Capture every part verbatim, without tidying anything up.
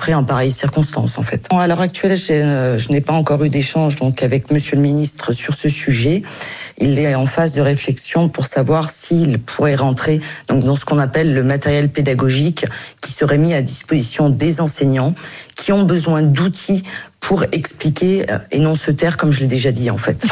ferait en pareille circonstance, en fait. À l'heure actuelle, je, je n'ai pas encore eu d'échange donc avec Monsieur le Ministre sur ce sujet. Il est en phase de réflexion pour savoir s'il pourrait rentrer donc dans ce qu'on appelle le matériel pédagogique qui serait mis à disposition des enseignants qui ont besoin d'outils pour expliquer et non se taire, comme je l'ai déjà dit, en fait.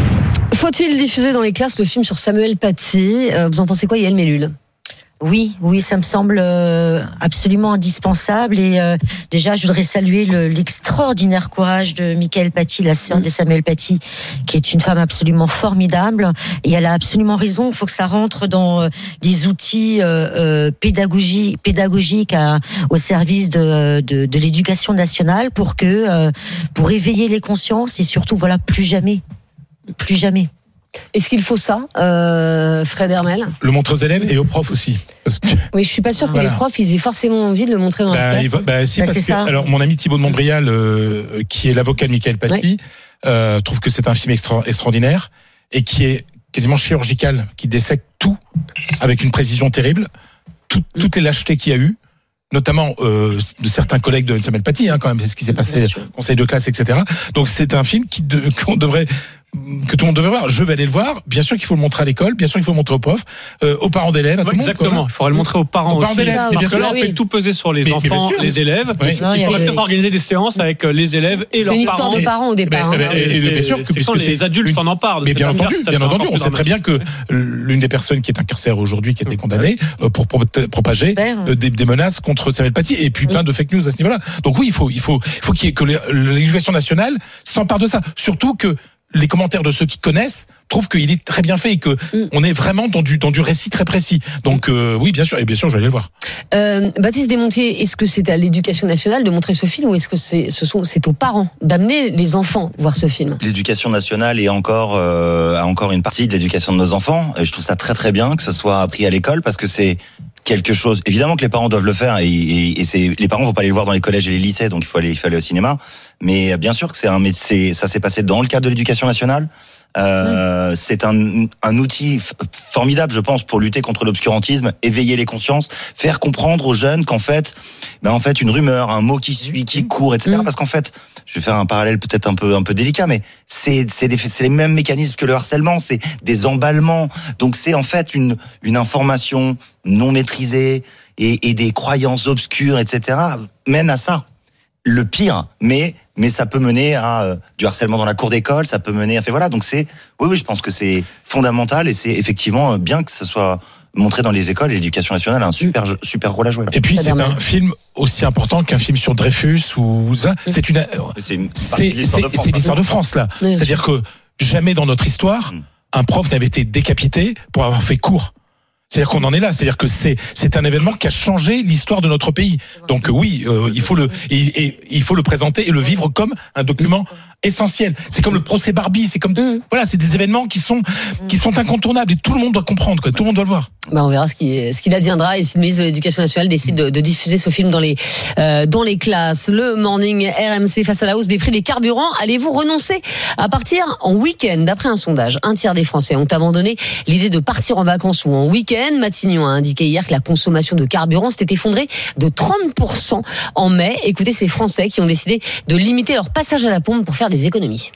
Faut-il diffuser dans les classes le film sur Samuel Paty ? Vous en pensez quoi, Yael Mellul ? Oui, oui, ça me semble euh, absolument indispensable. Et euh, déjà, je voudrais saluer le, l'extraordinaire courage de Michaëlle Paty, la sœur de Samuel Paty, qui est une femme absolument formidable. Et elle a absolument raison. Il faut que ça rentre dans euh, des outils euh, euh, pédagogie, pédagogiques à, au service de, de, de l'éducation nationale pour que, euh, pour éveiller les consciences et surtout, voilà, plus jamais, plus jamais. Est-ce qu'il faut ça, euh, Fred Hermel ? Le montrer aux élèves et aux profs aussi. Parce que, oui, je suis pas sûre que voilà. les profs ils aient forcément envie de le montrer dans bah, la classe. Va, bah, si, bah, parce que, alors, mon ami Thibaut de Montbrial, euh, qui est l'avocat de Michaëlle Paty, ouais. euh, trouve que c'est un film extra, extraordinaire et qui est quasiment chirurgical, qui dissèque tout avec une précision terrible, tout, toutes les lâchetés qu'il y a eu, notamment euh, de certains collègues de Samuel Paty, hein, quand même, c'est ce qui s'est passé, conseil de classe, et cetera. Donc c'est un film qui de, qu'on devrait que tout le monde devrait voir. Je vais aller le voir. Bien sûr qu'il faut le montrer à l'école. Bien sûr qu'il faut le montrer aux profs, euh, aux parents d'élèves. À ouais, tout le monde, exactement. Il faudrait le montrer aux parents aux parents aussi. d'élèves. Ça, parce que là, on fait tout peser sur les mais, enfants, mais les élèves. Oui. Non, il faudrait a... peut-être organiser des séances avec les élèves et c'est leurs parents. C'est une histoire de parents au départ. Mais, mais, et, et, bien sûr que c'est quand les c'est adultes une... s'en emparent. Mais bien entendu, bien entendu, on sait très bien que l'une des personnes qui est incarcérée aujourd'hui, qui a été condamnée pour propager des, des menaces contre Samuel Paty et puis plein de fake news à ce niveau-là. Donc oui, il faut, il faut, il faut qu'il y ait que l'éducation nationale s'empare de ça. Surtout que les commentaires de ceux qui connaissent trouvent qu'il est très bien fait et que mm. on est vraiment dans du dans du récit très précis. Donc euh, oui, bien sûr, et bien sûr, je vais aller le voir. Euh, Baptiste Desmontiers, est-ce que c'est à l'Éducation nationale de montrer ce film ou est-ce que c'est ce sont c'est aux parents d'amener les enfants voir ce film ? L'éducation nationale est encore euh, a encore une partie de l'éducation de nos enfants. Et je trouve ça très très bien que ce soit appris à l'école parce que c'est quelque chose. Évidemment que les parents doivent le faire et, et, et c'est les parents vont pas aller le voir dans les collèges et les lycées, donc il faut aller il faut aller au cinéma. Mais bien sûr que c'est un c'est ça s'est passé dans le cadre de l'éducation nationale. Euh, mmh. C'est un, un outil f- formidable, je pense, pour lutter contre l'obscurantisme, éveiller les consciences, faire comprendre aux jeunes qu'en fait, ben en fait, une rumeur, un mot qui suit, qui court, et cetera. Mmh. Parce qu'en fait, je vais faire un parallèle peut-être un peu un peu délicat, mais c'est c'est, des, c'est les mêmes mécanismes que le harcèlement, c'est des emballements. Donc c'est en fait une une information non maîtrisée et, et des croyances obscures, et cetera mènent à ça. Le pire, mais mais ça peut mener à euh, du harcèlement dans la cour d'école, ça peut mener à fait voilà. Donc c'est oui oui, je pense que c'est fondamental et c'est effectivement bien que ce soit montré dans les écoles. Et l'éducation nationale a un super super rôle à jouer. Là. Et puis c'est un film aussi important qu'un film sur Dreyfus ou ça. C'est une c'est une, c'est, c'est, c'est l'histoire de France là. Oui, c'est-à-dire que jamais dans notre histoire un prof n'avait été décapité pour avoir fait cours. C'est-à-dire qu'on en est là, c'est-à-dire que c'est c'est un événement qui a changé l'histoire de notre pays. Donc oui, euh, il faut le il, et, il faut le présenter et le vivre comme un document essentiel. C'est comme le procès Barbie, c'est comme mmh. voilà, c'est des événements qui sont qui sont incontournables et tout le monde doit comprendre, quoi. Tout le monde doit le voir. Bah on verra ce qui ce qu'il adviendra et si le ministre de l'Éducation nationale décide de, de diffuser ce film dans les euh, dans les classes. Le Morning R M C face à la hausse des prix des carburants, allez-vous renoncer à partir en week-end ? D'après un sondage, un tiers des Français ont abandonné l'idée de partir en vacances ou en week-end. Matignon a indiqué hier que la consommation de carburant s'était effondrée de trente pour cent en mai. Écoutez ces Français qui ont décidé de limiter leur passage à la pompe pour faire des économies.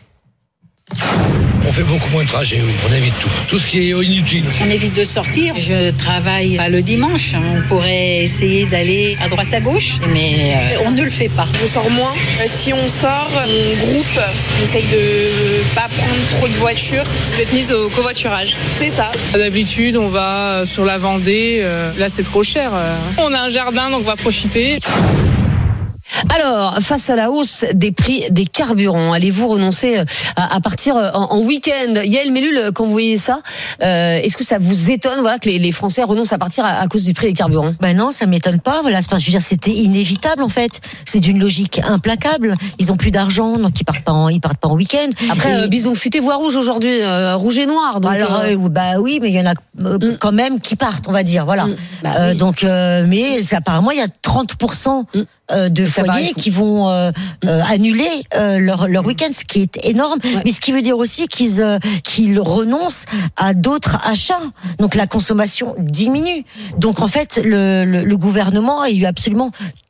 On fait beaucoup moins de trajets, oui, on évite tout. Tout ce qui est inutile. On évite de sortir. Je travaille pas le dimanche. On pourrait essayer d'aller à droite à gauche, mais euh, on ne le fait pas. Je sors moins. Si on sort, on groupe. On essaye de pas prendre trop de voitures. D'être mise au covoiturage. C'est ça. D'habitude, on va sur la Vendée. Là, c'est trop cher. On a un jardin, donc on va profiter. Alors, face à la hausse des prix des carburants, allez-vous renoncer à, à partir en, en week-end ? Yael Mellul, quand vous voyez ça, euh, est-ce que ça vous étonne, voilà, que les, les Français renoncent à partir à, à cause du prix des carburants ? Ben non, ça m'étonne pas. Voilà, je veux dire, c'était inévitable en fait. C'est d'une logique implacable. Ils ont plus d'argent, donc ils partent pas en, ils partent pas en week-end. Après, et... euh, bison futé voie rouge aujourd'hui, euh, rouge et noir. Donc, alors, euh... Euh, bah oui, mais il y en a euh, mm. quand même qui partent, on va dire, voilà. Mm. Bah, euh, oui. Donc, euh, mais c'est, apparemment, il y a trente pour cent mm. euh, de ça foyers qui vont euh, euh, annuler euh, leur leur week-end, ce qui est énorme. Ouais. Mais ce qui veut dire aussi qu'ils euh, qu'ils renoncent à d'autres achats. Donc la consommation diminue. Donc en fait, le le, le gouvernement a eu absolument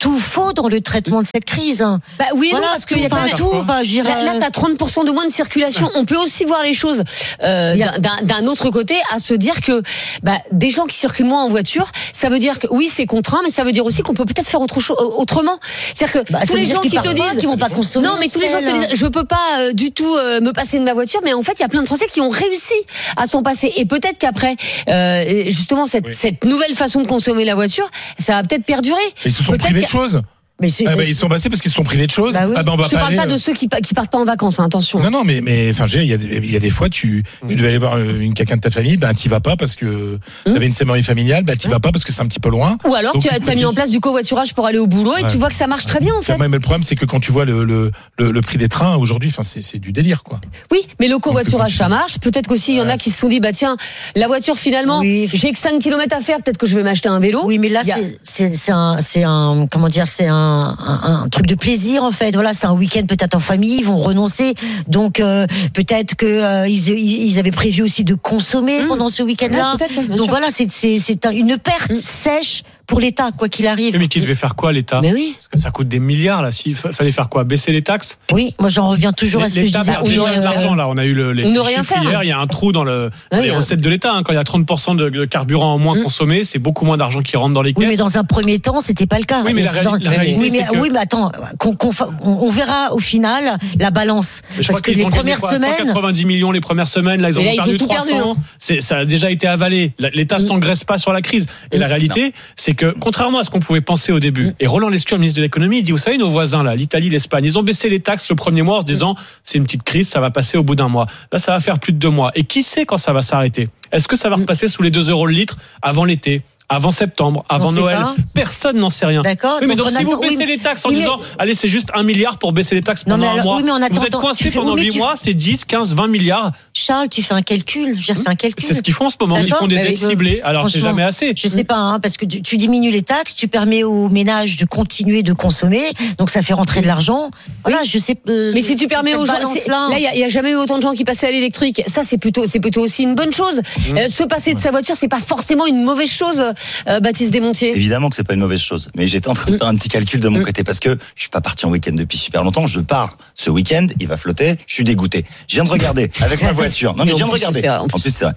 tout faux dans le traitement de cette crise. Bah oui, voilà, non, parce qu'il y a enfin, quand même tout. Bah, je là, là, t'as trente pour cent de moins de circulation. On peut aussi voir les choses euh, a... d'un, d'un autre côté, à se dire que bah, des gens qui circulent moins en voiture, ça veut dire que oui, c'est contraint, mais ça veut dire aussi qu'on peut peut-être faire autre chose autrement. C'est-à-dire que bah, tous les gens qui te disent qu'ils vont pas consommer. Non, mais tous les gens qui te disent je peux pas euh, du tout euh, me passer de ma voiture, mais en fait, il y a plein de Français qui ont réussi à s'en passer. Et peut-être qu'après, euh, justement, cette, oui. cette nouvelle façon de consommer la voiture, ça va peut-être perdurer. Mais ils se sont peut-être privés de choses. Mais c'est, ah bah, ils sont passés parce qu'ils se sont privés de choses. Bah oui. Ah bah on va je te pas parle aller, pas de ceux qui, qui partent pas en vacances, hein, attention. Non non mais mais enfin il y a il y a des fois tu tu devais aller voir une quelqu'un de ta famille, ben t'y vas pas parce que mmh. t'avais une cérémonie familiale, ben t'y mmh. vas pas parce que c'est un petit peu loin. Ou alors donc, tu as, as mis en place du covoiturage pour aller au boulot et ouais. tu vois que ça marche très bien en fait. Mais le problème c'est que quand tu vois le le le, le prix des trains aujourd'hui, enfin c'est c'est du délire quoi. Oui, mais le covoiturage ça marche. Peut-être qu'aussi il y en a qui se sont dit bah tiens la voiture finalement oui. j'ai que cinq kilomètres à faire, peut-être que je vais m'acheter un vélo. Oui mais là a... c'est c'est c'est un c'est un comment dire c'est un un truc de plaisir en fait. Voilà, c'est un week-end peut-être en famille, ils vont renoncer. Donc euh, peut-être que euh, ils, ils avaient prévu aussi de consommer mmh. pendant ce week-end-là. Ouais, ouais, Donc sûr. Voilà, c'est c'est c'est une perte mmh. sèche pour l'État quoi qu'il arrive. Mais qui devait faire quoi l'État ? Mais oui. Parce que ça coûte des milliards là. S'il fallait faire quoi ? Baisser les taxes ? Oui, moi j'en reviens toujours les, à ce que je disais. On a de l'argent là. On a eu le, les, les chiffres faire, hier. hein. Il y a un trou dans, le, dans oui, les hein. recettes de l'État. Hein. Quand il y a trente pour cent de, de carburant en moins mmh. consommé, c'est beaucoup moins d'argent qui rentre dans les caisses. Oui, mais dans un premier temps, c'était pas le cas. Oui, mais la, dans, la réalité, oui, mais, c'est que... oui, mais attends, qu'on, qu'on, on verra au final la balance. Mais je parce crois que qu'ils les ont premières gagné quoi, semaines, cent quatre-vingt-dix millions les premières semaines. Là, ils ont là, perdu ils ont trois cents. Perdu, hein. C'est, ça a déjà été avalé. L'État mmh. s'engraisse pas sur la crise. Et mmh. la réalité, non. c'est que contrairement à ce qu'on pouvait penser au début, mmh. et Roland Lescure, ministre de l'économie, il dit, vous savez, nos voisins là, l'Italie, l'Espagne, ils ont baissé les taxes le premier mois en se disant, c'est une petite crise, ça va passer au bout d'un mois. Là, ça va faire plus de deux mois. Et qui sait quand ça va s'arrêter ? Est-ce que ça va repasser sous les deux euros le litre avant l'été ? Avant septembre, avant Noël, pas. Personne n'en sait rien. D'accord. Oui, mais donc, donc si attend, vous baissez oui, les taxes en oui, disant, allez, c'est juste un milliard pour baisser les taxes pendant non, mais alors, un mois, oui, mais en attendant, vous êtes coincé fais, pendant oui, huit tu... mois, c'est dix, quinze, vingt milliards. Charles, tu fais un calcul. Je veux dire, c'est un calcul. C'est ce qu'ils font en ce moment. D'accord, ils font des aides ciblées. Alors, c'est jamais assez. Je sais pas, hein, parce que tu, tu diminues les taxes, tu permets aux ménages de continuer de consommer, donc ça fait rentrer de l'argent. Voilà, oui. je sais. Euh, mais si tu permets aux gens, là, il y, y a jamais eu autant de gens qui passaient à l'électrique. Ça, c'est plutôt, c'est plutôt aussi une bonne chose. Mmh. Euh, se passer de sa voiture, c'est pas forcément une mauvaise chose, euh, Baptiste Desmontiers. Évidemment que c'est pas une mauvaise chose, mais j'étais en train de faire un petit calcul de mon mmh. côté parce que je suis pas parti en week-end depuis super longtemps. Je pars ce week-end, il va flotter. Je suis dégoûté. Je viens de regarder avec ma voiture. Non mais je viens de regarder. C'est vrai, en, en plus c'est vrai.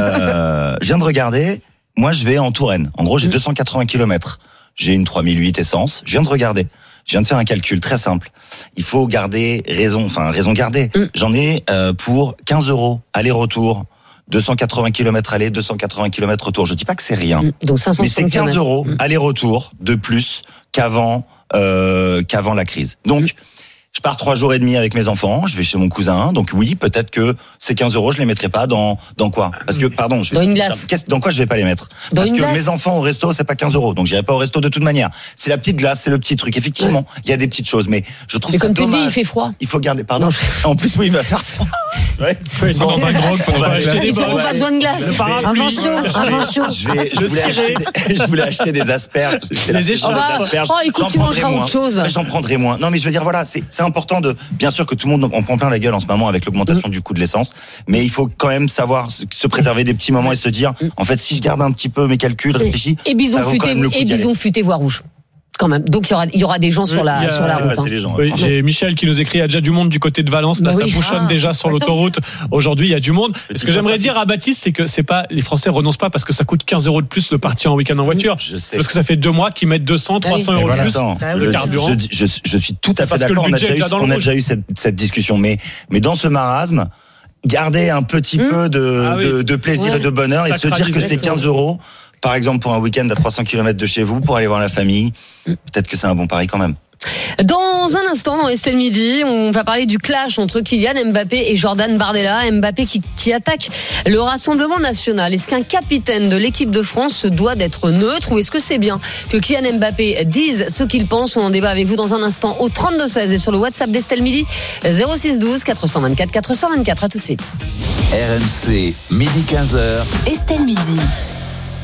Euh, je viens de regarder. Moi, je vais en Touraine. En gros, j'ai mmh. deux cent quatre-vingts kilomètres. J'ai une trois mille huit essence. Je viens de regarder. Je viens de faire un calcul très simple. Il faut garder raison, enfin raison garder. Mmh. J'en ai euh, pour quinze euros aller-retour. deux cent quatre-vingts kilomètres aller, deux cent quatre-vingts kilomètres retour. Je dis pas que c'est rien. Donc cinq cents mais c'est quinze euros aller-retour de plus qu'avant, euh, qu'avant la crise. Donc, mmh. je pars trois jours et demi avec mes enfants, je vais chez mon cousin, donc oui, peut-être que ces quinze euros, je les mettrai pas dans, dans quoi? Parce que, pardon, je vais, dans une glace. Dans quoi je vais pas les mettre? Dans Parce que glace. mes enfants au resto, c'est pas quinze euros, donc j'irai pas au resto de toute manière. C'est la petite glace, c'est le petit truc. Effectivement, il ouais. y a des petites choses, mais je trouve mais ça comme dommage. tu le dis, il fait froid. Il faut garder, pardon. Non, en plus, oui, il va faire froid. Ouais. Ouais, dans un grog, on va acheter des Ils n'auront pas besoin de glace. Un vin chaud, un vin chaud. Je vais, je voulais acheter, des, je voulais acheter des asperges parce que c'est les échanges d'asperges. Oh, écoute, tu mangeras autre chose. J'en prendrai moins. Non, mais je veux dire, voilà, c'est, c'est important de, bien sûr que tout le monde en prend plein la gueule en ce moment avec l'augmentation mmh. du coût de l'essence, mais il faut quand même savoir se préserver des petits moments et se dire, en fait, si je garde un petit peu mes calculs, réfléchis, et bison futé, et bison futé voie rouge. Quand même. Donc il y aura, il y aura des gens sur la, sur la route. Les gens, oui, j'ai Michel qui nous écrit, il y a déjà du monde du côté de Valence, là, bah ça oui. bouchonne ah, déjà sur attends. l'autoroute. Aujourd'hui, il y a du monde. Ce que j'aimerais dire à Baptiste, c'est que c'est pas, les Français renoncent pas parce que ça coûte quinze euros de plus de partir en week-end en voiture. Je sais. Parce que ça fait deux mois qu'ils mettent deux cents, trois cents euros de plus de carburant. Je, je, je, je suis tout à fait d'accord. On a déjà eu, on a déjà eu cette, cette discussion. Mais, mais dans ce marasme, garder un petit mmh. peu de, ah oui. de, de plaisir ouais. et de bonheur et se dire que c'est quinze euros. Par exemple, pour un week-end à trois cents kilomètres de chez vous, pour aller voir la famille, peut-être que c'est un bon pari quand même. Dans un instant, dans Estelle Midi, on va parler du clash entre Kylian Mbappé et Jordan Bardella. Mbappé qui, qui attaque le Rassemblement national. Est-ce qu'un capitaine de l'équipe de France se doit d'être neutre ou est-ce que c'est bien que Kylian Mbappé dise ce qu'il pense? On en débat avec vous dans un instant au trente-deux seize et sur le WhatsApp d'Estelle Midi zéro six douze quatre cent vingt-quatre quatre cent vingt-quatre. À tout de suite. R M C, midi quinze heures. Estelle Midi.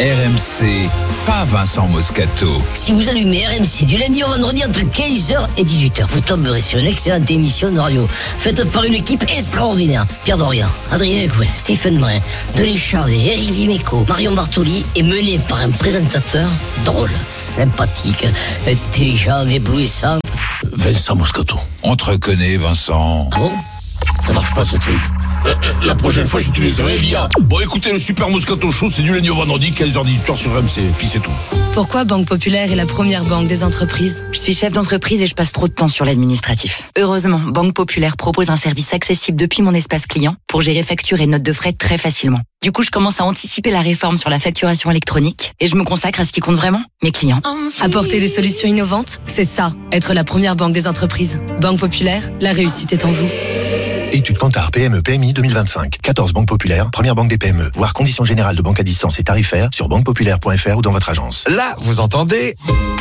R M C, pas Vincent Moscato. Si vous allumez R M C du lundi au vendredi entre quinze heures et dix-huit heures, vous tomberez sur une excellente émission de radio faite par une équipe extraordinaire. Pierre Dorian, Adrien Coué, Stephen Brun, Denis Charvet, Éric Dimeco, Marion Bartoli est mené par un présentateur drôle, sympathique, intelligent, éblouissant. Vincent Moscato. On te reconnaît, Vincent. Ah bon? Ça marche pas ce truc. Euh, euh, la prochaine fois, j'utiliserai l'I A. Bon, écoutez, le Super Moscato Show, c'est du lundi au vendredi, quinze heures dix-huit heures sur R M C, puis c'est tout. Pourquoi Banque Populaire est la première banque des entreprises? Je suis chef d'entreprise et je passe trop de temps sur l'administratif. Heureusement, Banque Populaire propose un service accessible depuis mon espace client pour gérer factures et notes de frais très facilement. Du coup, je commence à anticiper la réforme sur la facturation électronique et je me consacre à ce qui compte vraiment, mes clients. Apporter des solutions innovantes, c'est ça, être la première banque des entreprises. Banque Populaire, la réussite est en vous. Étude Kantar P M E P M I deux mille vingt-cinq. quatorze banques populaires, première banque des P M E. Voir conditions générales de banque à distance et tarifaires sur banque populaire point f r ou dans votre agence. Là, vous entendez?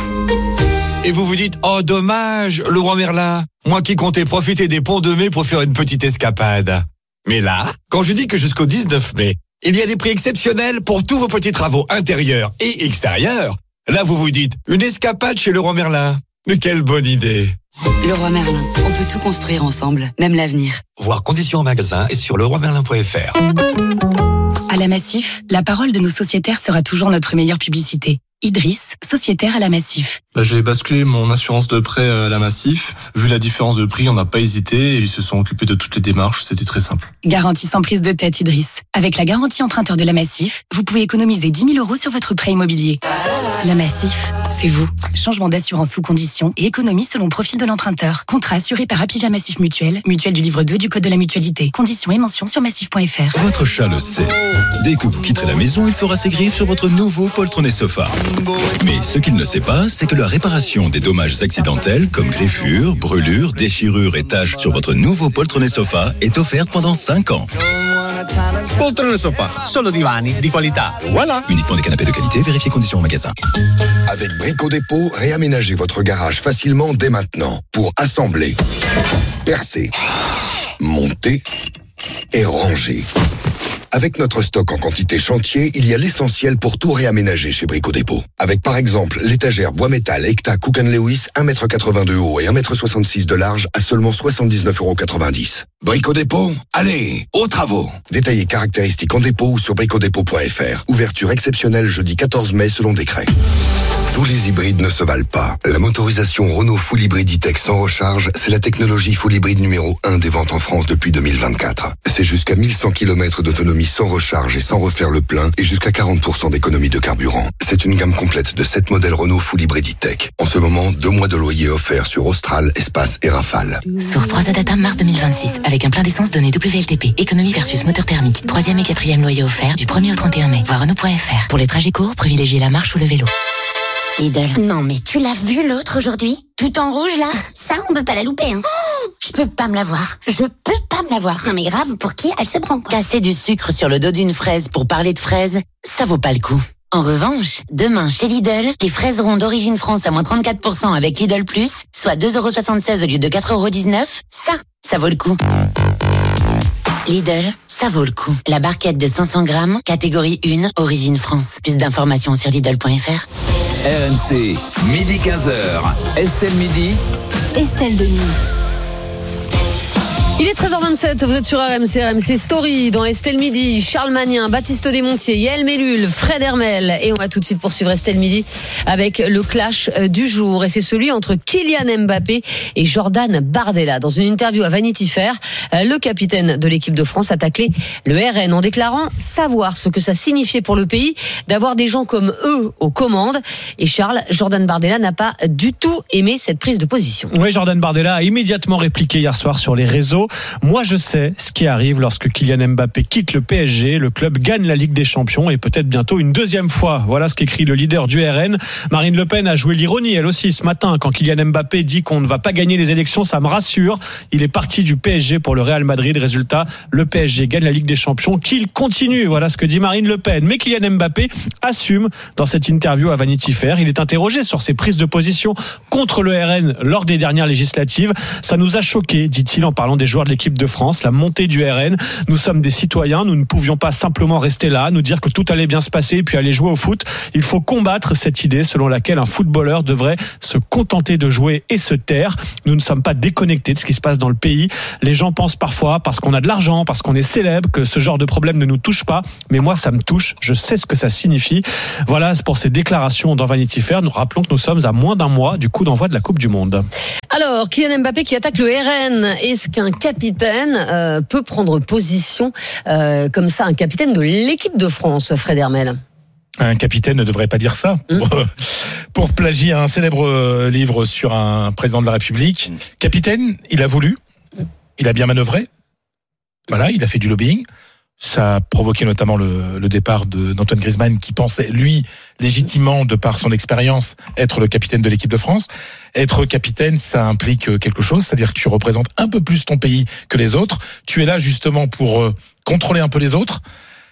Et vous vous dites, oh dommage, le roi Merlin. Moi qui comptais profiter des ponts de mai pour faire une petite escapade. Mais là, quand je dis que jusqu'au dix-neuf mai, il y a des prix exceptionnels pour tous vos petits travaux intérieurs et extérieurs, là vous vous dites, une escapade chez le roi Merlin. Mais quelle bonne idée! Le roi Merlin, on peut tout construire ensemble, même l'avenir. Voir conditions en magasin et sur le roi merlin point f r. À la Massif, la parole de nos sociétaires sera toujours notre meilleure publicité. Idriss, sociétaire à la Massif. Bah, j'ai basculé mon assurance de prêt à la Massif. Vu la différence de prix, on n'a pas hésité et ils se sont occupés de toutes les démarches. C'était très simple. Garantie sans prise de tête, Idriss. Avec la garantie emprunteur de la Massif, vous pouvez économiser dix mille euros sur votre prêt immobilier. La Massif, c'est vous. Changement d'assurance sous condition et économie selon profil de l'emprunteur. Contrat assuré par Apivia Massif Mutuelle, mutuelle du livre deux du Code de la mutualité. Conditions et mentions sur massif point f r. Votre chat le sait. Dès que vous quitterez la maison, il fera ses griffes sur votre nouveau poltronné sofa. Mais ce qu'il ne sait pas, c'est que la réparation des dommages accidentels comme griffures, brûlures, déchirures et taches sur votre nouveau poltronné sofa est offerte pendant cinq ans. Poltrone Sofa, solo divani di qualità. Voilà. Uniquement des canapés de qualité, vérifiez conditions en magasin. Avec Brico Dépôt, réaménagez votre garage facilement dès maintenant pour assembler, percer, monter et ranger. Avec notre stock en quantité chantier, il y a l'essentiel pour tout réaménager chez Brico Dépôt. Avec par exemple l'étagère bois métal Ecta Cook and Lewis un mètre quatre-vingt-deux haut et un mètre soixante-six de large à seulement soixante-dix-neuf euros quatre-vingt-dix. Brico Dépôt, allez, aux travaux. Détaillez caractéristiques en dépôt ou sur brico dépôt point f r. Ouverture exceptionnelle jeudi quatorze mai selon décret. Tous les hybrides ne se valent pas. La motorisation Renault Full Hybrid E-Tech sans recharge, c'est la technologie Full Hybrid numéro un des ventes en France depuis deux mille vingt-quatre. C'est jusqu'à mille cent kilomètres d'autonomie sans recharge et sans refaire le plein et jusqu'à quarante pour cent d'économie de carburant. C'est une gamme complète de sept modèles Renault Full Hybrid E-Tech. En ce moment, deux mois de loyer offerts sur Austral, Espace et Rafale. Source trois A Data mars deux mille vingt-six. Avec un plein d'essence donné W L T P. Économie versus moteur thermique. Troisième et quatrième loyer offert du premier au trente et un mai. Voir Renault point f r. Pour les trajets courts, privilégiez la marche ou le vélo. Lidl. Non mais tu l'as vu l'autre aujourd'hui? Tout en rouge là? Ça on peut pas la louper hein. Oh, je peux pas me la voir. Je peux pas me la voir. Non mais grave, pour qui elle se prend quoi? Casser du sucre sur le dos d'une fraise pour parler de fraises, ça vaut pas le coup. En revanche, demain chez Lidl, les fraises rondes d'origine France à moins trente-quatre pour cent avec Lidl Plus, soit deux euros soixante-seize au lieu de quatre euros dix-neuf, ça, ça vaut le coup. Lidl, ça vaut le coup. La barquette de cinq cents grammes, catégorie un, origine France. Plus d'informations sur Lidl point f r. R M C, midi quinze heures. Estelle Midi. Estelle Denis. Il est treize heures vingt-sept, vous êtes sur R M C, R M C Story, dans Estelle Midi, Charles Magnin, Baptiste Desmontiers, Yael Mellul, Fred Hermel. Et on va tout de suite poursuivre Estelle Midi avec le clash du jour. Et c'est celui entre Kylian Mbappé et Jordan Bardella. Dans une interview à Vanity Fair, le capitaine de l'équipe de France a taclé le R N en déclarant savoir ce que ça signifiait pour le pays d'avoir des gens comme eux aux commandes. Et Charles, Jordan Bardella n'a pas du tout aimé cette prise de position. Oui, Jordan Bardella a immédiatement répliqué hier soir sur les réseaux. Moi, je sais ce qui arrive lorsque Kylian Mbappé quitte le P S G. Le club gagne la Ligue des Champions et peut-être bientôt une deuxième fois. Voilà ce qu'écrit le leader du R N. Marine Le Pen a joué l'ironie, elle aussi, ce matin. Quand Kylian Mbappé dit qu'on ne va pas gagner les élections, ça me rassure. Il est parti du P S G pour le Real Madrid. Résultat, le P S G gagne la Ligue des Champions. Qu'il continue. Voilà ce que dit Marine Le Pen. Mais Kylian Mbappé assume dans cette interview à Vanity Fair. Il est interrogé sur ses prises de position contre le R N lors des dernières législatives. Ça nous a choqué, dit-il, en parlant des joueurs joueurs de l'équipe de France, la montée du R N. Nous sommes des citoyens, nous ne pouvions pas simplement rester là, nous dire que tout allait bien se passer et puis aller jouer au foot. Il faut combattre cette idée selon laquelle un footballeur devrait se contenter de jouer et se taire. Nous ne sommes pas déconnectés de ce qui se passe dans le pays. Les gens pensent parfois, parce qu'on a de l'argent, parce qu'on est célèbre, que ce genre de problème ne nous touche pas. Mais moi, ça me touche. Je sais ce que ça signifie. Voilà pour ces déclarations dans Vanity Fair. Nous rappelons que nous sommes à moins d'un mois du coup d'envoi de la Coupe du Monde. Alors, Kylian Mbappé qui attaque le R N. Est-ce qu'un capitaine euh, peut prendre position euh, comme ça, un capitaine de l'équipe de France, Fred Hermel? Un capitaine ne devrait pas dire ça. Mmh. Pour plagier un célèbre livre sur un président de la République. Capitaine, il a voulu, il a bien manœuvré. Voilà, il a fait du lobbying. Ça a provoqué notamment le, le départ de, d'Antoine Griezmann, qui pensait, lui, légitimement, de par son expérience, être le capitaine de l'équipe de France. Être capitaine, ça implique quelque chose, c'est-à-dire que tu représentes un peu plus ton pays que les autres. Tu es là justement pour euh, contrôler un peu les autres.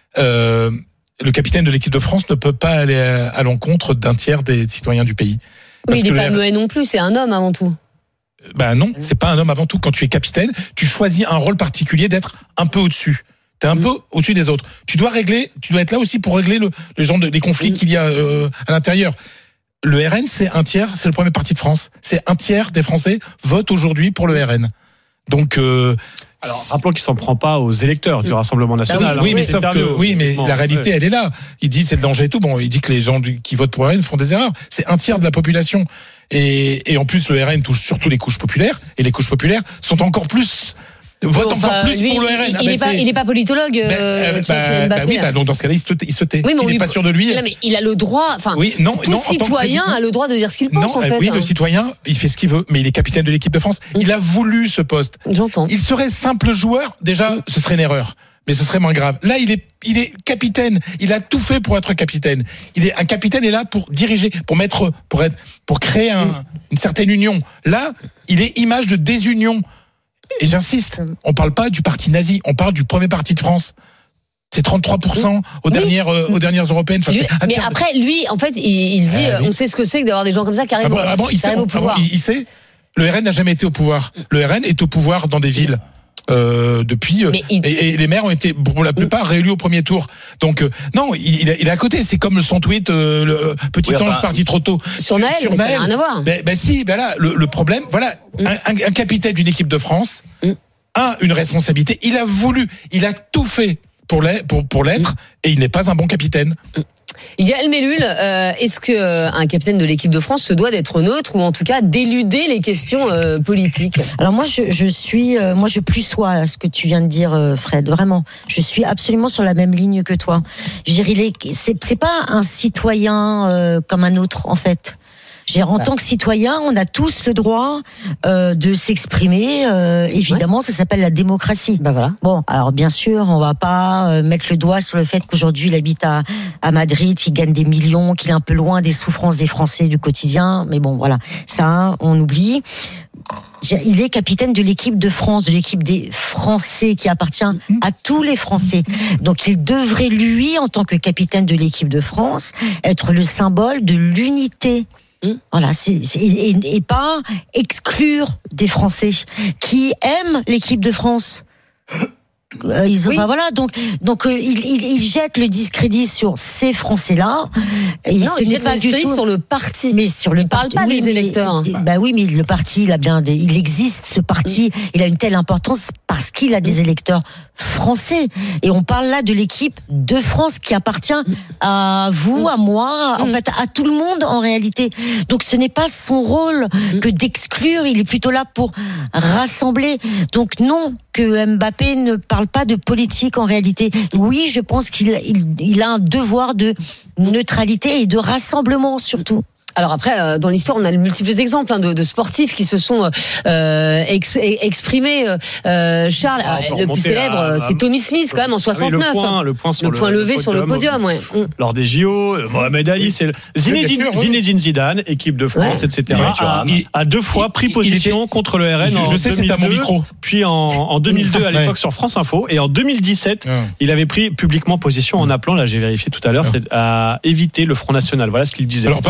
Euh, le capitaine de l'équipe de France ne peut pas aller à, à l'encontre d'un tiers des citoyens du pays. Mais il n'est pas muet non plus, c'est un homme avant tout. Ben non, c'est pas un homme avant tout. Quand tu es capitaine, tu choisis un rôle particulier d'être un peu au-dessus. T'es un mmh. peu au-dessus des autres. Tu dois régler, tu dois être là aussi pour régler le, le genre de, les conflits mmh. qu'il y a euh, à l'intérieur. Le R N, c'est un tiers, c'est le premier parti de France. C'est un tiers des Français votent aujourd'hui pour le R N. Donc, euh, alors rappelons qu'il s'en prend pas aux électeurs du Rassemblement National. Ah oui, oui, mais sauf que, oui, mais la réalité, ouais. elle est là. Il dit c'est le danger et tout. Bon, il dit que les gens du, qui votent pour le R N font des erreurs. C'est un tiers de la population. Et, et en plus, le R N touche surtout les couches populaires. Et les couches populaires sont encore plus vote enfin, encore plus lui, pour le R N. Il, ah il, bah est pas, il est pas politologue. Ben, euh, bah, bah, bah oui, bah, donc dans ce cas-là, il se, il se tait. Oui, S'il n'est lui... pas sûr de lui. Non, mais il a le droit. Enfin, oui, non, tout non, citoyen a le droit de dire ce qu'il pense. Non, en fait, oui, hein. Le citoyen, il fait ce qu'il veut, mais il est capitaine de l'équipe de France. Mm. Il a voulu ce poste. J'entends. Il serait simple joueur. Déjà, mm. ce serait une erreur. Mais ce serait moins grave. Là, il est, il est capitaine. Il a tout fait pour être capitaine. Il est un capitaine est là pour diriger, pour mettre, pour être, pour créer un, une certaine union. Là, il est image de désunion. Et j'insiste, on parle pas du parti nazi, on parle du premier parti de France. C'est trente-trois pour cent aux, oui. dernières, euh, aux dernières européennes. Enfin, lui, mais après, lui, en fait, il, il dit, euh, oui. on sait ce que c'est que d'avoir des gens comme ça qui arrivent, ah bon, ah bon, il, sait, au pouvoir. Ah bon, il, il sait. Le R N n'a jamais été au pouvoir. Le R N est au pouvoir dans des villes. Euh, depuis euh, il... et, et les maires ont été pour la plupart réélus au premier tour. Donc euh, non, il, il est à côté. C'est comme son tweet, euh, le petit oui, ange enfin, parti trop tôt sur Naël. Sur, sur Naël. Ça n'a rien à voir. Ben, ben si, ben là le, le problème, voilà, mm. un, un, un capitaine d'une équipe de France mm. a une responsabilité. Il a voulu, il a tout fait pour l'être, pour, pour l'être, mm. et il n'est pas un bon capitaine. Mm. Yael Mellul, euh, est-ce que euh, un capitaine de l'équipe de France se doit d'être neutre ou en tout cas d'éluder les questions euh, politiques? Alors moi, je, je suis, euh, moi, je plus sois à ce que tu viens de dire, euh, Fred. Vraiment, je suis absolument sur la même ligne que toi. Je veux dire, il est, c'est, c'est pas un citoyen euh, comme un autre, en fait. En tant que citoyen, on a tous le droit euh, de s'exprimer. Euh, évidemment, ouais. ça s'appelle la démocratie. Ben voilà. Bon, alors bien sûr, on va pas euh, mettre le doigt sur le fait qu'aujourd'hui il habite à, à Madrid, qu'il gagne des millions, qu'il est un peu loin des souffrances des Français du quotidien. Mais bon, voilà, ça, on oublie. Il est capitaine de l'équipe de France, de l'équipe des Français qui appartient à tous les Français. Donc il devrait, lui, en tant que capitaine de l'équipe de France, être le symbole de l'unité. Mmh. Voilà, c'est, c'est, et, et pas exclure des Français qui aiment l'équipe de France. Euh, ils ont, oui. enfin, voilà, donc, donc euh, il, il, il jette le discrédit sur ces Français-là. Et non, il jette le discrédit tout... sur le parti. Mais sur le il parle pas oui, des électeurs. Mais, bah oui, mais le parti, il a bien, des, il existe ce parti. Mm. Il a une telle importance parce qu'il a des électeurs français. Et on parle là de l'équipe de France qui appartient à vous, à moi, en fait, à tout le monde en réalité. Donc ce n'est pas son rôle que d'exclure. Il est plutôt là pour rassembler. Donc non, que Mbappé ne parle pas de politique en réalité. Oui, je pense qu'il il, il a un devoir de neutralité et de rassemblement surtout. Alors après, dans l'histoire, on a de multiples exemples hein, de, de sportifs qui se sont euh, ex, exprimés. Euh, Charles, ah, le plus célèbre, à, c'est Tommy Smith quand même en soixante-neuf. Ah oui, le point, le point, sur le, le point levé le sur le podium, ouais. Lors des J O, Mohamed Ali, c'est Zinedine, oui. Zinedine Zidane, équipe de France, ouais. et cetera. A, a deux fois pris position était, contre le R N je, en je sais, deux mille deux, c'est à mon micro. Puis en, en deux mille deux à l'époque ouais. sur France Info, et en deux mille dix-sept, ouais. il avait pris publiquement position en appelant, là j'ai vérifié tout à l'heure, ouais. c'est à éviter le Front National. Voilà ce qu'il disait. Alors pardonne-moi, deux mille deux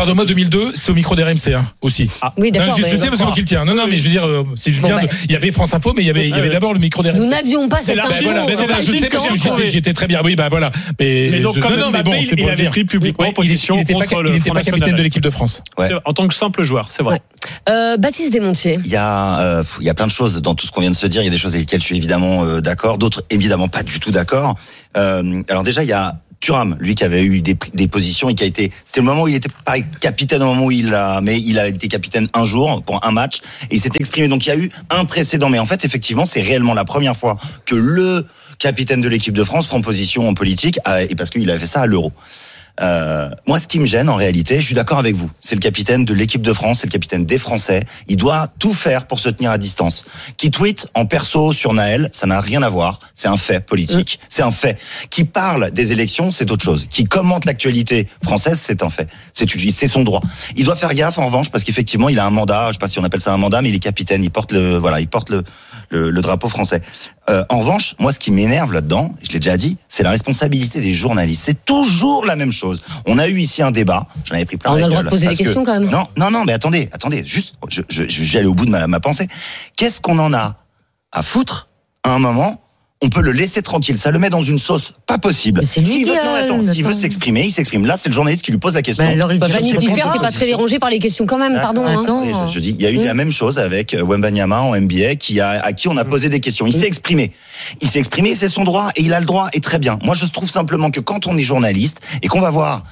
deux, c'est au micro d'R M C hein, aussi. Ah. Oui, d'accord. Non, je, je sais parce que c'est moi qui le tiens. Non, non, mais je veux dire, c'est bien. Bon, bah. Il y avait France Info, mais il y avait, il y avait d'abord le micro d'R M C. Nous n'avions pas cette info. Voilà, je sais parce que j'étais très bien. Oui, bah voilà. Mais, mais donc, je, comme non, mais bon, il, il avait pris publiquement ouais, position il était contre pas, le il n'était pas capitaine de l'équipe de France. Ouais. En tant que simple joueur, c'est vrai. Ouais. Euh, Baptiste Desmontiers. Il y a, euh, il y a plein de choses dans tout ce qu'on vient de se dire. Il y a des choses avec lesquelles je suis évidemment euh, d'accord, d'autres évidemment pas du tout d'accord. Euh, alors déjà, il y a Thuram, lui qui avait eu des, des positions et qui a été, c'était le moment où il était pas capitaine au moment où il a, mais il a été capitaine un jour pour un match et il s'est exprimé. Donc il y a eu un précédent, mais en fait effectivement c'est réellement la première fois que le capitaine de l'équipe de France prend position en politique et parce qu'il avait fait ça à l'Euro. Euh, moi, ce qui me gêne en réalité, je suis d'accord avec vous. C'est le capitaine de l'équipe de France, c'est le capitaine des Français. Il doit tout faire pour se tenir à distance. Qui tweet en perso sur Naël, ça n'a rien à voir. C'est un fait politique, mmh. c'est un fait. Qui parle des élections, c'est autre chose. Qui commente l'actualité française, c'est un fait. C'est c'est son droit. Il doit faire gaffe en revanche parce qu'effectivement, il a un mandat. Je sais pas si on appelle ça un mandat, mais il est capitaine. Il porte le voilà, il porte le le, le drapeau français. Euh, en revanche, moi, ce qui m'énerve là-dedans, je l'ai déjà dit, c'est la responsabilité des journalistes. C'est toujours la même chose. On a eu ici un débat, j'en avais pris plein. On a le droit de poser des questions que, quand même. Non, non, non, mais attendez, attendez, juste, je, je, je vais aller au bout de ma, ma pensée. Qu'est-ce qu'on en a à foutre à un moment? On peut le laisser tranquille, ça le met dans une sauce pas possible. C'est lui s'il qui veut, non, attends, s'il veut s'exprimer, il s'exprime. Là, c'est le journaliste qui lui pose la question. Bah, alors, il bah, Vanity Fair, t'es pas très dérangé par les questions quand même, pardon. Hein. Hein. Je, je dis, il y a eu mmh. la même chose avec Wembanyama en N B A, qui a, à qui on a posé des questions. Il mmh. s'est exprimé. Il s'est exprimé, c'est son droit, et il a le droit, et très bien. Moi, je trouve simplement que quand on est journaliste, et qu'on va voir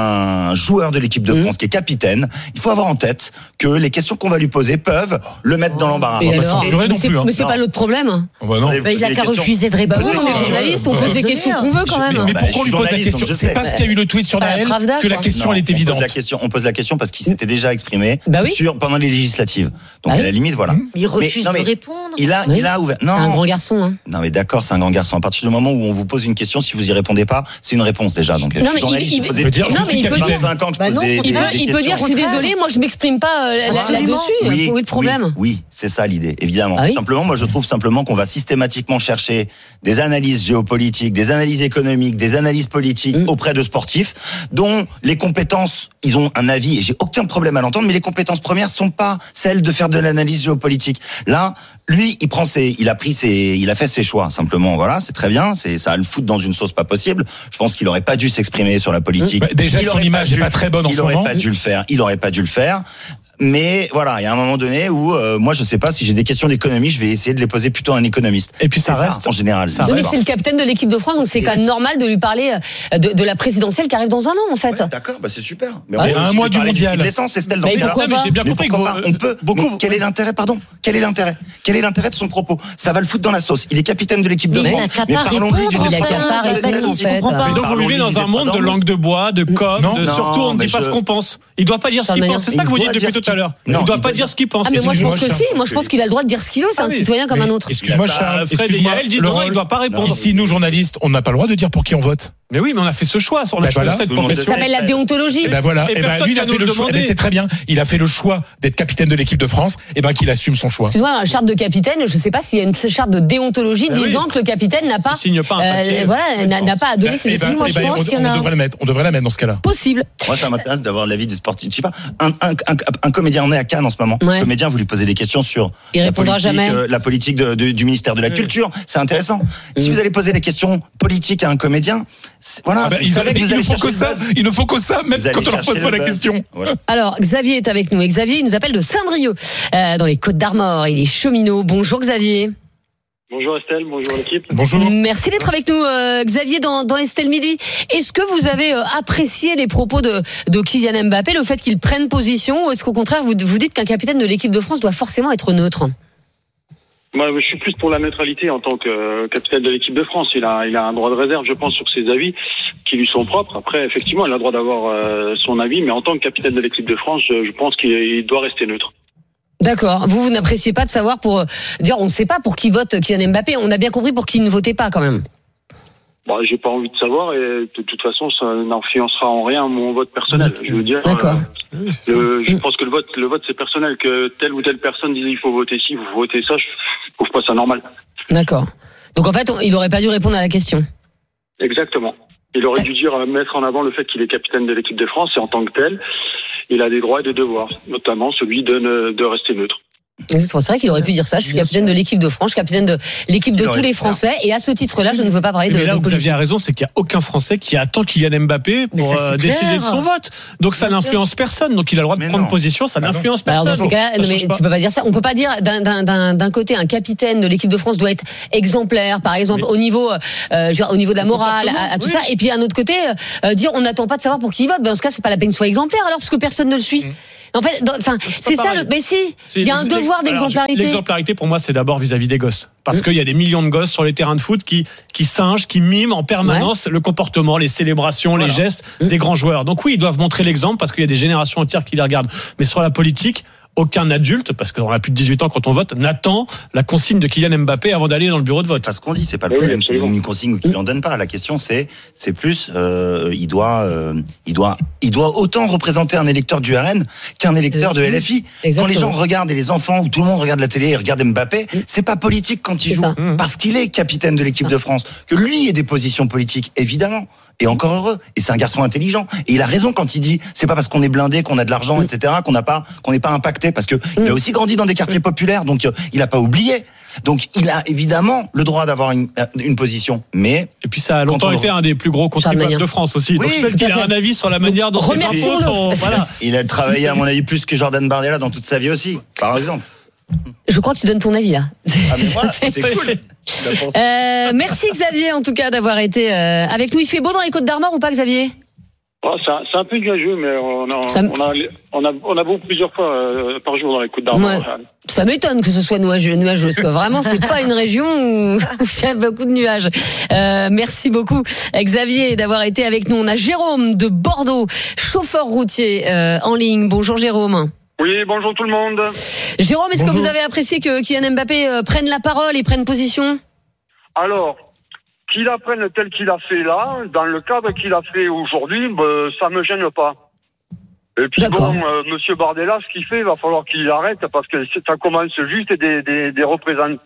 un joueur de l'équipe de France mmh. qui est capitaine, il faut avoir en tête que les questions qu'on va lui poser peuvent le mettre dans l'embarras. Mais, alors, et, mais c'est, hein. mais c'est pas notre problème. Bah non. Bah, il a qu'à refuser de répondre. Bah oui, on est journaliste, on pose des questions qu'on veut quand même. Mais, mais pourquoi on lui pose la question? C'est parce qu'il y a eu le tweet sur Naël que la question elle est évidente. On pose la question, on pose la question parce qu'il s'était déjà exprimé bah oui. sur pendant les législatives. Donc bah à la limite, voilà. Mais il refuse mais, non, mais, de répondre. Il a, oui. il a ouvert. Non. C'est un grand garçon. Hein. Non mais d'accord, c'est un grand garçon. À partir du moment où on vous pose une question, si vous y répondez pas, c'est une réponse déjà. Donc non, je suis journaliste. Il peut dire, non mais il peut dire. Il peut dire, je suis désolé, moi je m'exprime pas là-dessus. Où est le problème? Oui, c'est ça l'idée, évidemment. Simplement, moi je trouve simplement qu'on va systématiquement chercher des analyses géopolitiques, des analyses économiques, des analyses politiques mmh. auprès de sportifs dont les compétences, ils ont un avis et j'ai aucun problème à l'entendre, mais les compétences premières sont pas celles de faire de l'analyse géopolitique. Là, lui, il prend ses, il a pris ses, il a fait ses choix. Simplement, voilà, c'est très bien, c'est ça va le foutre dans une sauce pas possible. Je pense qu'il aurait pas dû s'exprimer sur la politique. Bah, déjà, son image n'est pas très bonne en ce moment. Il aurait pas dû le faire. Il aurait pas dû le faire. Mais voilà, il y a un moment donné où euh, moi je sais pas si j'ai des questions d'économie, je vais essayer de les poser plutôt à un économiste. Et puis ça c'est reste ça, en général. Ça mais c'est le capitaine de l'équipe de France, donc c'est quand même normal de lui parler de, de la présidentielle qui arrive dans un an en fait. Ouais, d'accord, bah c'est super. Mais ouais, un mois du mondial. L'essence, c'est celle dans ce cas-là. Mais j'ai bien compris que vous, on peut. Beaucoup. Mais quel est l'intérêt, pardon Quel est l'intérêt Quel est l'intérêt de son propos? Ça va le foutre dans la sauce. Il est capitaine de l'équipe de France. Mais parlons-lui d'une Mais donc vous vivez dans un monde de langue de bois, de com, de surtout on ne dit pas ce qu'on pense. Il doit pas dire ce qu'il pense. C'est ça que vous dites depuis tout à l'heure. Il doit pas dire ce qu'il pense. Ah mais moi je pense que si, moi je pense qu'il a le droit de dire ce qu'il veut, c'est un citoyen comme un autre. Excuse-moi Charles, Fred et Yael disent non, il doit pas répondre. Ici nous journalistes, on n'a pas le droit de dire pour qui on vote. Mais oui, mais on a fait ce choix sur la voilà. cette profession. Ça s'appelle la déontologie. Et ben voilà. Et, et ben lui, il a fait le choix. C'est très bien. Il a fait le choix d'être capitaine de l'équipe de France. Et ben qu'il assume son choix. Excuse-moi, la charte de capitaine, je sais pas s'il y a une charte de déontologie ben disant oui. que le capitaine n'a pas, signe pas un papier, euh, voilà, n'a, n'a pas à donner ben, ses décisions. Ben, moi, ben, je pense on, qu'il y en on a. devrait le mettre. On devrait la mettre dans ce cas-là. Possible. Moi, ça m'intéresse d'avoir l'avis des sportifs. Je sais pas. Un, un, un, un comédien, on est à Cannes en ce moment. Ouais. Un comédien, vous lui posez des questions sur. Il répondra jamais. Euh, la politique de, de, du ministère de la Culture. C'est intéressant. Mm. Si vous allez poser des questions politiques à un comédien, voilà. Ah ben, vous savez que vous il, ne faut que ça, il ne faut que ça, même quand on leur pose pas la question. Voilà. Alors, Xavier est avec nous. Et Xavier, il nous appelle de Saint-Brieuc, euh, dans les Côtes-d'Armor. Il est cheminot. Bonjour Xavier. Bonjour Estelle, bonjour l'équipe. Bonjour. Merci d'être avec nous, euh, Xavier, dans, dans Estelle Midi. Est-ce que vous avez euh, apprécié les propos de, de Kylian Mbappé, le fait qu'il prenne position, ou est-ce qu'au contraire, vous, vous dites qu'un capitaine de l'équipe de France doit forcément être neutre ? Moi, je suis plus pour la neutralité en tant que capitaine de l'équipe de France. Il a, il a un droit de réserve, je pense, sur ses avis qui lui sont propres. Après, effectivement, il a le droit d'avoir euh, son avis, mais en tant que capitaine de l'équipe de France, je, je pense qu'il doit rester neutre. D'accord. Vous, vous n'appréciez pas de savoir pour dire, on ne sait pas pour qui vote Kylian Mbappé. On a bien compris pour qui ne votez pas quand même. Bon, j'ai pas envie de savoir et de toute façon, ça n'influencera en rien mon vote personnel. Je veux dire. D'accord. Euh, le, je pense que le vote, le vote, c'est personnel. Que telle ou telle personne dise il faut voter ci, il faut voter ça. Je trouve pas ça normal. D'accord. Donc en fait, il aurait pas dû répondre à la question. Exactement. Il aurait dû dire mettre en avant le fait qu'il est capitaine de l'équipe de France et en tant que tel. il a des droits et des devoirs, notamment celui de, ne, de rester neutre. C'est vrai qu'il aurait pu dire ça. Je suis capitaine de l'équipe de France, je suis capitaine de l'équipe de tous les Français. Et à ce titre-là, je ne veux pas parler de. Mais là de où Xavier a raison, c'est qu'il n'y a aucun Français qui attend Kylian Mbappé pour euh, décider de son vote. Donc ça n'influence personne. Donc il a le droit de mais prendre non. position, ça n'influence personne. Alors dans ces cas-là, non, mais tu peux pas dire ça. On peut pas dire d'un, d'un, d'un, d'un côté un capitaine de l'équipe de France doit être exemplaire, par exemple mais... au niveau, euh, genre, au niveau de la morale, à, à tout oui. ça. Et puis à un autre côté, euh, dire on n'attend pas de savoir pour qui il vote. Ben, dans ce cas, c'est pas la peine qu'il soit exemplaire alors parce que personne ne le suit. Mmh. En fait, enfin, c'est, c'est ça. Le, mais si, il y a un devoir d'exemplarité. Alors, l'exemplarité, pour moi, c'est d'abord vis-à-vis des gosses, parce mmh. qu'il y a des millions de gosses sur les terrains de foot qui qui singent, qui miment en permanence ouais. le comportement, les célébrations, voilà. les gestes mmh. des grands joueurs. Donc oui, ils doivent montrer l'exemple parce qu'il y a des générations entières qui les regardent. Mais sur la politique, aucun adulte, parce qu'on a plus de dix-huit ans quand on vote, n'attend la consigne de Kylian Mbappé avant d'aller dans le bureau de vote. C'est pas ce qu'on dit, c'est pas le oui, problème qu'il donne une consigne ou qu'il n'en donne pas. La question c'est, c'est plus, euh, il doit, euh, il doit, il doit autant représenter un électeur du R N qu'un électeur de L F I. Exactement. Quand les gens regardent et les enfants ou tout le monde regarde la télé et regarde Mbappé, c'est pas politique quand il c'est joue, ça. Parce qu'il est capitaine de l'équipe de France, que lui ait des positions politiques, évidemment. Et encore heureux. Et c'est un garçon intelligent. Et il a raison quand il dit, c'est pas parce qu'on est blindé, qu'on a de l'argent, et cetera, qu'on n'a pas, qu'on n'est pas impacté. Parce que mm. il a aussi grandi dans des quartiers populaires, donc euh, il a pas oublié. Donc il a évidemment le droit d'avoir une, une position. Mais et puis ça a longtemps été un des plus gros contribuables de France aussi. Oui, donc je pense qu'il a un avis sur la manière dont ses infos sont. Voilà. Il a travaillé à mon avis plus que Jordan Bardella dans toute sa vie aussi, par exemple. Je crois que tu donnes ton avis là. Ah mais voilà, c'est cool. Euh, merci Xavier en tout cas d'avoir été euh, avec nous. Il fait beau dans les Côtes d'Armor ou pas Xavier? Oh, c'est, un, c'est un peu nuageux, mais on a, ça... on a, on a, on a beau plusieurs fois euh, par jour dans les Côtes d'Armor. Ouais. Ça m'étonne que ce soit nuageux, nuageux parce que vraiment c'est pas une région où il y a beaucoup de nuages. Euh, merci beaucoup Xavier d'avoir été avec nous. On a Jérôme de Bordeaux, chauffeur routier euh, en ligne. Bonjour Jérôme. Oui, bonjour tout le monde. Jérôme, est-ce bonjour. que vous avez apprécié que Kylian Mbappé euh, prenne la parole et prenne position? Alors, qu'il la prenne tel qu'il a fait là, dans le cadre qu'il a fait aujourd'hui, bah, ça me gêne pas. Et puis D'accord. bon, euh, Monsieur Bardella, ce qu'il fait, il va falloir qu'il arrête parce que ça commence juste des des des représentants,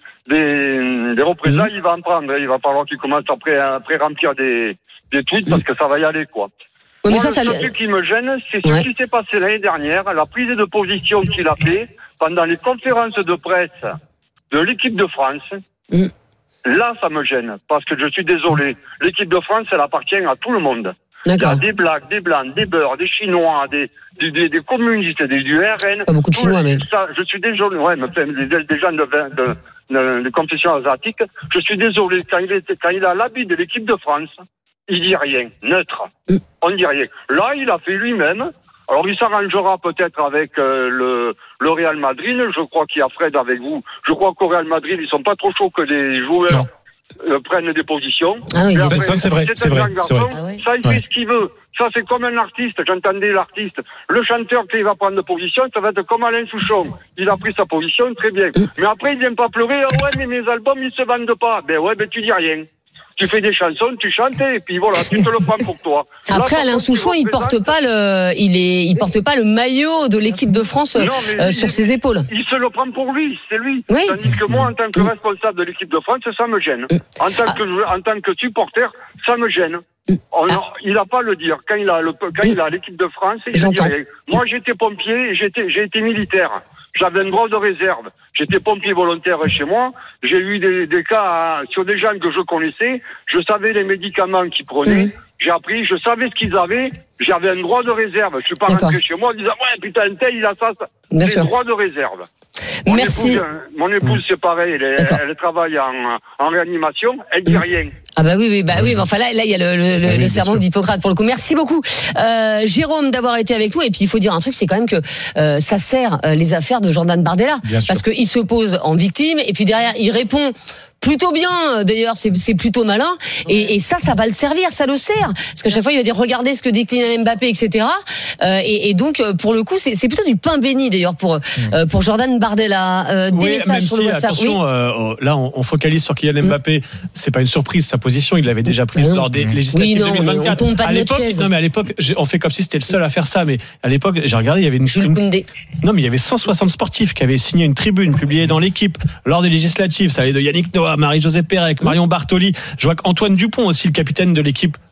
des des représailles, mmh. il va en prendre. Il va falloir qu'il commence après après remplir des des tweets parce que ça va y aller quoi. Oui, mais Moi, ça, le ça, truc qui me gêne, c'est ce ouais. qui s'est passé l'année dernière, la prise de position qu'il a fait pendant les conférences de presse de l'équipe de France. Mm. Là, ça me gêne, parce que je suis désolé. L'équipe de France, elle appartient à tout le monde. D'accord. Il y a des Blacks, des Blancs, des Beurs, des Chinois, des, des, des, des communistes, des, du R N. Pas beaucoup de Chinois, mais... Ça, je suis désolé, ouais, mais des, des gens de, de, de, de confession asiatique. Je suis désolé, quand il, est, quand il a l'habit de l'équipe de France, il dit rien, neutre. Mm. On dit rien. Là, il a fait lui-même. Alors, il s'arrangera peut-être avec euh, le, le Real Madrid. Je crois qu'il y a Fred avec vous. Je crois qu'au Real Madrid, ils sont pas trop chauds que les joueurs euh, prennent des positions. Ah oui, après, ça, c'est vrai. C'est, c'est un vrai. garçon. C'est vrai. Ça, il ouais. fait ce qu'il veut. Ça, c'est comme un artiste. J'entendais l'artiste. Le chanteur qui va prendre de position, ça va être comme Alain Souchon. Il a pris sa position, très bien. Mm. Mais après, il vient pas pleurer. Ah ouais, mais mes albums, ils se vendent pas. Ben ouais, ben tu dis rien. Tu fais des chansons, tu chantes et puis voilà, tu te le prends pour toi. Après, Là, Alain Souchon, il porte pas le, il est, il porte pas le maillot de l'équipe de France non, euh, il, sur ses épaules. Il se le prend pour lui, c'est lui. Oui. Tandis que moi, en tant que responsable de l'équipe de France, ça me gêne. En tant ah. que, en tant que supporter, ça me gêne. On, ah. Il n'a pas à le dire. Quand il a le, quand il a l'équipe de France, il dit rien. Moi, j'étais pompier et j'étais, j'ai été militaire. J'avais un droit de réserve. J'étais pompier volontaire chez moi. J'ai eu des, des cas sur des gens que je connaissais. Je savais les médicaments qu'ils prenaient. Mmh. J'ai appris, je savais ce qu'ils avaient. J'avais un droit de réserve. Je suis pas D'accord. rentré chez moi en disant ouais putain un tel il a ça. ça. J'ai un droit de réserve. Mon Merci. Épouse, mon épouse c'est pareil. Elle, elle travaille en, en réanimation. Elle dit rien. Ah bah oui, oui, bah oui, mais enfin là, là, il y a le, le, le, oui, le serment d'Hippocrate pour le coup. Merci beaucoup, euh, Jérôme, d'avoir été avec nous. Et puis il faut dire un truc, c'est quand même que euh, ça sert euh, les affaires de Jordan Bardella, bien parce qu'il se pose en victime et puis derrière il répond. Plutôt bien, d'ailleurs, c'est, c'est plutôt malin. Et, et ça, ça va le servir, ça le sert. Parce qu'à chaque fois, il va dire, regardez ce que dit Kylian Mbappé, et cetera. Euh, et, et donc, pour le coup, c'est, c'est plutôt du pain béni, d'ailleurs, pour, euh, pour Jordan Bardella. Euh, des oui, messages même sur si, le WhatsApp. Attention, oui. euh, là, on, on focalise sur Kylian Mbappé. Mmh. C'est pas une surprise, sa position. Il l'avait déjà prise mmh. lors des législatives oui, non, deux mille vingt-quatre. On tombe pas de à l'époque, chaise. non, mais à l'époque, on fait comme si c'était le seul à faire ça. Mais à l'époque, j'ai regardé, il y avait une, une... non, mais il y avait cent soixante sportifs qui avaient signé une tribune publiée dans l'Équipe lors des législatives. Ça allait de Yannick Noah, Marie-Josée Pérec, Marion Bartoli. Je vois qu'Antoine Dupont aussi, le capitaine de l'équipe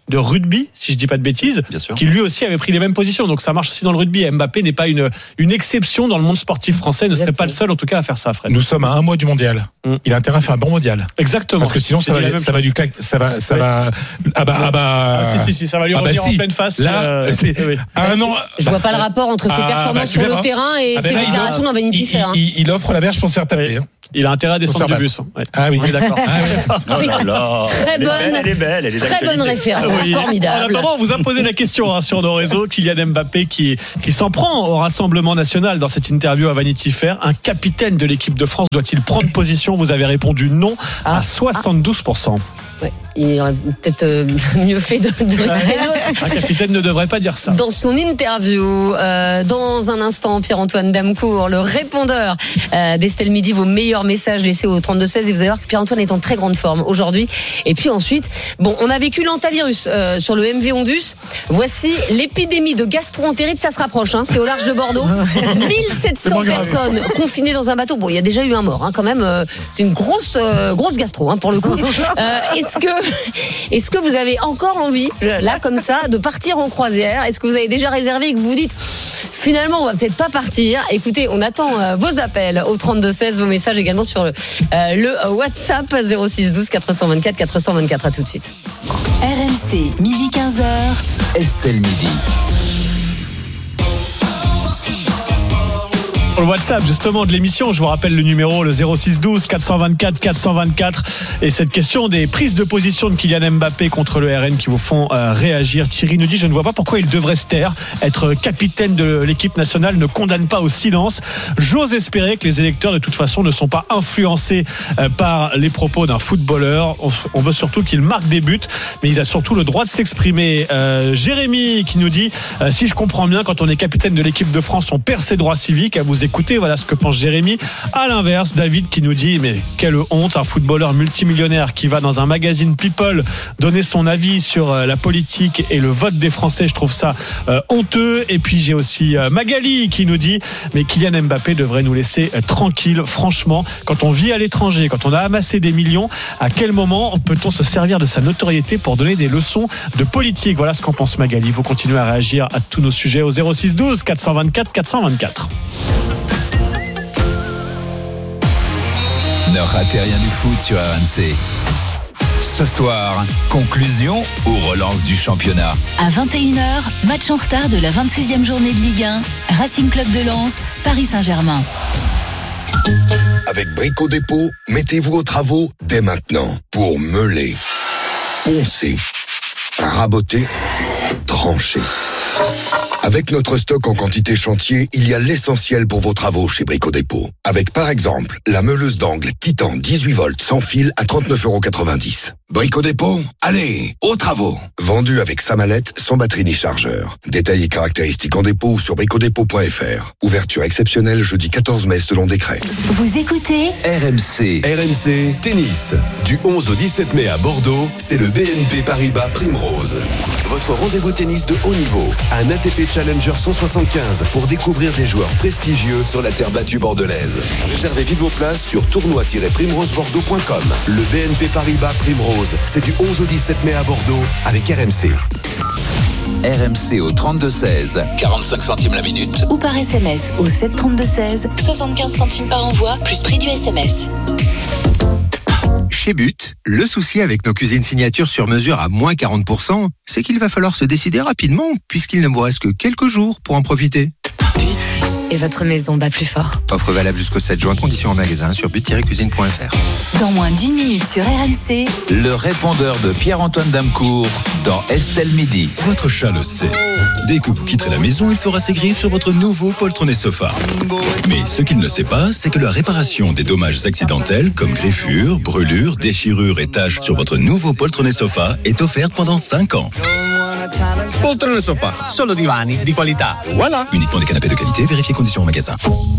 de rugby, si je dis pas de bêtises, qui lui aussi avait pris les mêmes positions. Donc ça marche aussi dans le rugby. Mbappé n'est pas une, une exception dans le monde sportif français, ne serait pas le seul en tout cas à faire ça, Fred. Nous sommes à un mois du mondial. Mm. Il a intérêt à faire un bon mondial. Exactement. Parce que sinon ça va, ça va du claque, ça va, ça oui. va, ah bah, ah bah, ah, si, si, si, ça va lui revenir ah bah, si. en pleine face. Là, euh, c'est oui. un an. Je bah, vois pas le rapport entre ses ah, performances bah, sur le terrain et ah, ses bah, libérations dans Vanity Fair. Il, il, il offre la verge pour se faire taper. Hein. Il a intérêt à descendre du bus. Ouais. Ah oui, on est d'accord. Ah oui. Oh là là. Très bonne, elle est belle, elle est très bonne référence, oui. Formidable. En attendant, on vous a posé la question hein, sur nos réseaux. Kylian Mbappé qui, qui s'en prend au Rassemblement National dans cette interview à Vanity Fair. Un capitaine de l'équipe de France doit-il prendre position? Vous avez répondu non à ah. soixante-douze pour cent. Ouais. Il aurait peut-être euh, mieux fait de, de rester d'autres. Un capitaine ne devrait pas dire ça. Dans son interview, euh, dans un instant, Pierre-Antoine Damecourt, le répondeur euh, d'Estelle Midi, vos meilleurs messages laissés au trente-deux seize. Et vous allez voir que Pierre-Antoine est en très grande forme aujourd'hui. Et puis ensuite, bon, on a vécu l'antavirus euh, sur le M V Ondus. Voici l'épidémie de gastro-entérite. Ça se rapproche, hein, c'est au large de Bordeaux. mille sept cents personnes confinées dans un bateau. Bon, il y a déjà eu un mort, hein, quand même. Euh, c'est une grosse, euh, grosse gastro, hein, pour le coup. Euh, est-ce que Est-ce que vous avez encore envie, là comme ça, de partir en croisière? Est-ce que vous avez déjà réservé et que vous vous dites finalement on va peut-être pas partir? Écoutez, on attend euh, vos appels au trente-deux seize, vos messages également sur le, euh, le WhatsApp zéro six douze quatre cent vingt-quatre quatre cent vingt-quatre. À tout de suite. R M C, midi quinze heures. Estelle Midi. Le WhatsApp justement de l'émission, je vous rappelle le numéro, le zéro six douze quatre cent vingt-quatre quatre cent vingt-quatre, et cette question des prises de position de Kylian Mbappé contre le R N qui vous font euh, réagir. Thierry nous dit: je ne vois pas pourquoi il devrait se taire. Être capitaine de l'équipe nationale ne condamne pas au silence. J'ose espérer que les électeurs de toute façon ne sont pas influencés euh, par les propos d'un footballeur. On, on veut surtout qu'il marque des buts, mais il a surtout le droit de s'exprimer. euh, Jérémy qui nous dit euh, si je comprends bien, quand on est capitaine de l'équipe de France, on perd ses droits civiques. À vous écoutez, voilà ce que pense Jérémy. À l'inverse, David qui nous dit: mais quelle honte, un footballeur multimillionnaire qui va dans un magazine People donner son avis sur la politique et le vote des Français, je trouve ça euh, honteux. Et puis j'ai aussi euh, Magali qui nous dit: mais Kylian Mbappé devrait nous laisser euh, tranquille. Franchement, quand on vit à l'étranger, quand on a amassé des millions, à quel moment peut-on se servir de sa notoriété pour donner des leçons de politique? Voilà ce qu'en pense Magali. Vous continuez à réagir à tous nos sujets au zéro six douze quatre cent vingt-quatre quatre cent vingt-quatre. Ne ratez rien du foot sur R M C. Ce soir, conclusion ou relance du championnat? À vingt et une heures, match en retard de la vingt-sixième journée de Ligue un. Racing Club de Lens, Paris Saint-Germain. Avec Brico Dépôt, mettez-vous aux travaux dès maintenant pour meuler, poncer, raboter, trancher. Avec notre stock en quantité chantier, il y a l'essentiel pour vos travaux chez Brico Dépôt. Avec par exemple la meuleuse d'angle Titan dix-huit volts sans fil à trente-neuf euros quatre-vingt-dix. Brico Dépôt, allez, aux travaux. Vendu avec sa mallette, sans batterie ni chargeur. Détails et caractéristiques en dépôt ou sur brico dépôt point f r. Ouverture exceptionnelle jeudi quatorze mai selon décret. Vous écoutez R M C. R M C Tennis. Du onze au dix-sept mai à Bordeaux, c'est le B N P Paribas Primrose. Votre rendez-vous tennis de haut niveau. Un A T P Challenger cent soixante-quinze pour découvrir des joueurs prestigieux sur la terre battue bordelaise. Réservez vite vos places sur tournoi tiret primrose bordeaux point com. Le B N P Paribas Primrose, c'est du onze au dix-sept mai à Bordeaux avec R M C. R M C au trente-deux seize, quarante-cinq centimes la minute. Ou par S M S au sept trente-deux seize, soixante-quinze centimes par envoi, plus prix du S M S. Chez But, le souci avec nos cuisines signature sur mesure à moins quarante pour cent, c'est qu'il va falloir se décider rapidement, puisqu'il ne vous reste que quelques jours pour en profiter. But, et votre maison bat plus fort. Offre valable jusqu'au sept juin, conditions en magasin sur but tiret cuisine point f r. Dans moins d'une minute sur R M C, le répondeur de Pierre-Antoine Damecourt dans Estelle Midi. Votre chat le sait. Dès que vous quitterez la maison, il fera ses griffes sur votre nouveau poltronnet sofa. Mais ce qu'il ne sait pas, c'est que la réparation des dommages accidentels comme griffures, brûlures, déchirures et taches sur votre nouveau poltronnet sofa est offerte pendant cinq ans. Poltrone Sofa, solo divani di qualità. Voilà. Uniquement des canapés de qualité, vérifiez conditions en magasin.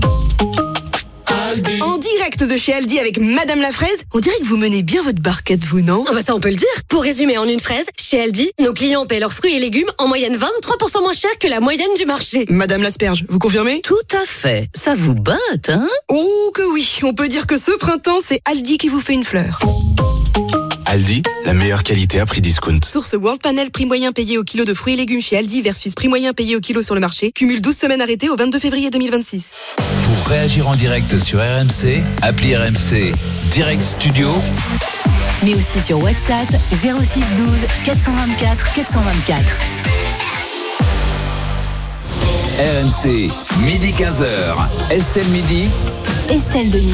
En direct de chez Aldi avec Madame la Fraise, on dirait que vous menez bien votre barquette, vous, non? Ah bah ça on peut le dire. Pour résumer en une phrase, chez Aldi, nos clients paient leurs fruits et légumes en moyenne vingt-trois pour cent moins cher que la moyenne du marché. Madame l'Asperge, vous confirmez? Tout à fait. Ça vous botte, hein? Oh que oui, on peut dire que ce printemps, c'est Aldi qui vous fait une fleur. Aldi, la meilleure qualité à prix discount. Source World Panel, prix moyen payé au kilo de fruits et légumes chez Aldi versus prix moyen payé au kilo sur le marché. Cumule douze semaines arrêtées au vingt-deux février deux mille vingt-six. Pour réagir en direct sur R M C, appelez R M C Direct Studio. Mais aussi sur WhatsApp zéro six douze quatre cent vingt-quatre quatre cent vingt-quatre. R M C, midi quinze heures. Estelle Midi. Estelle Denis.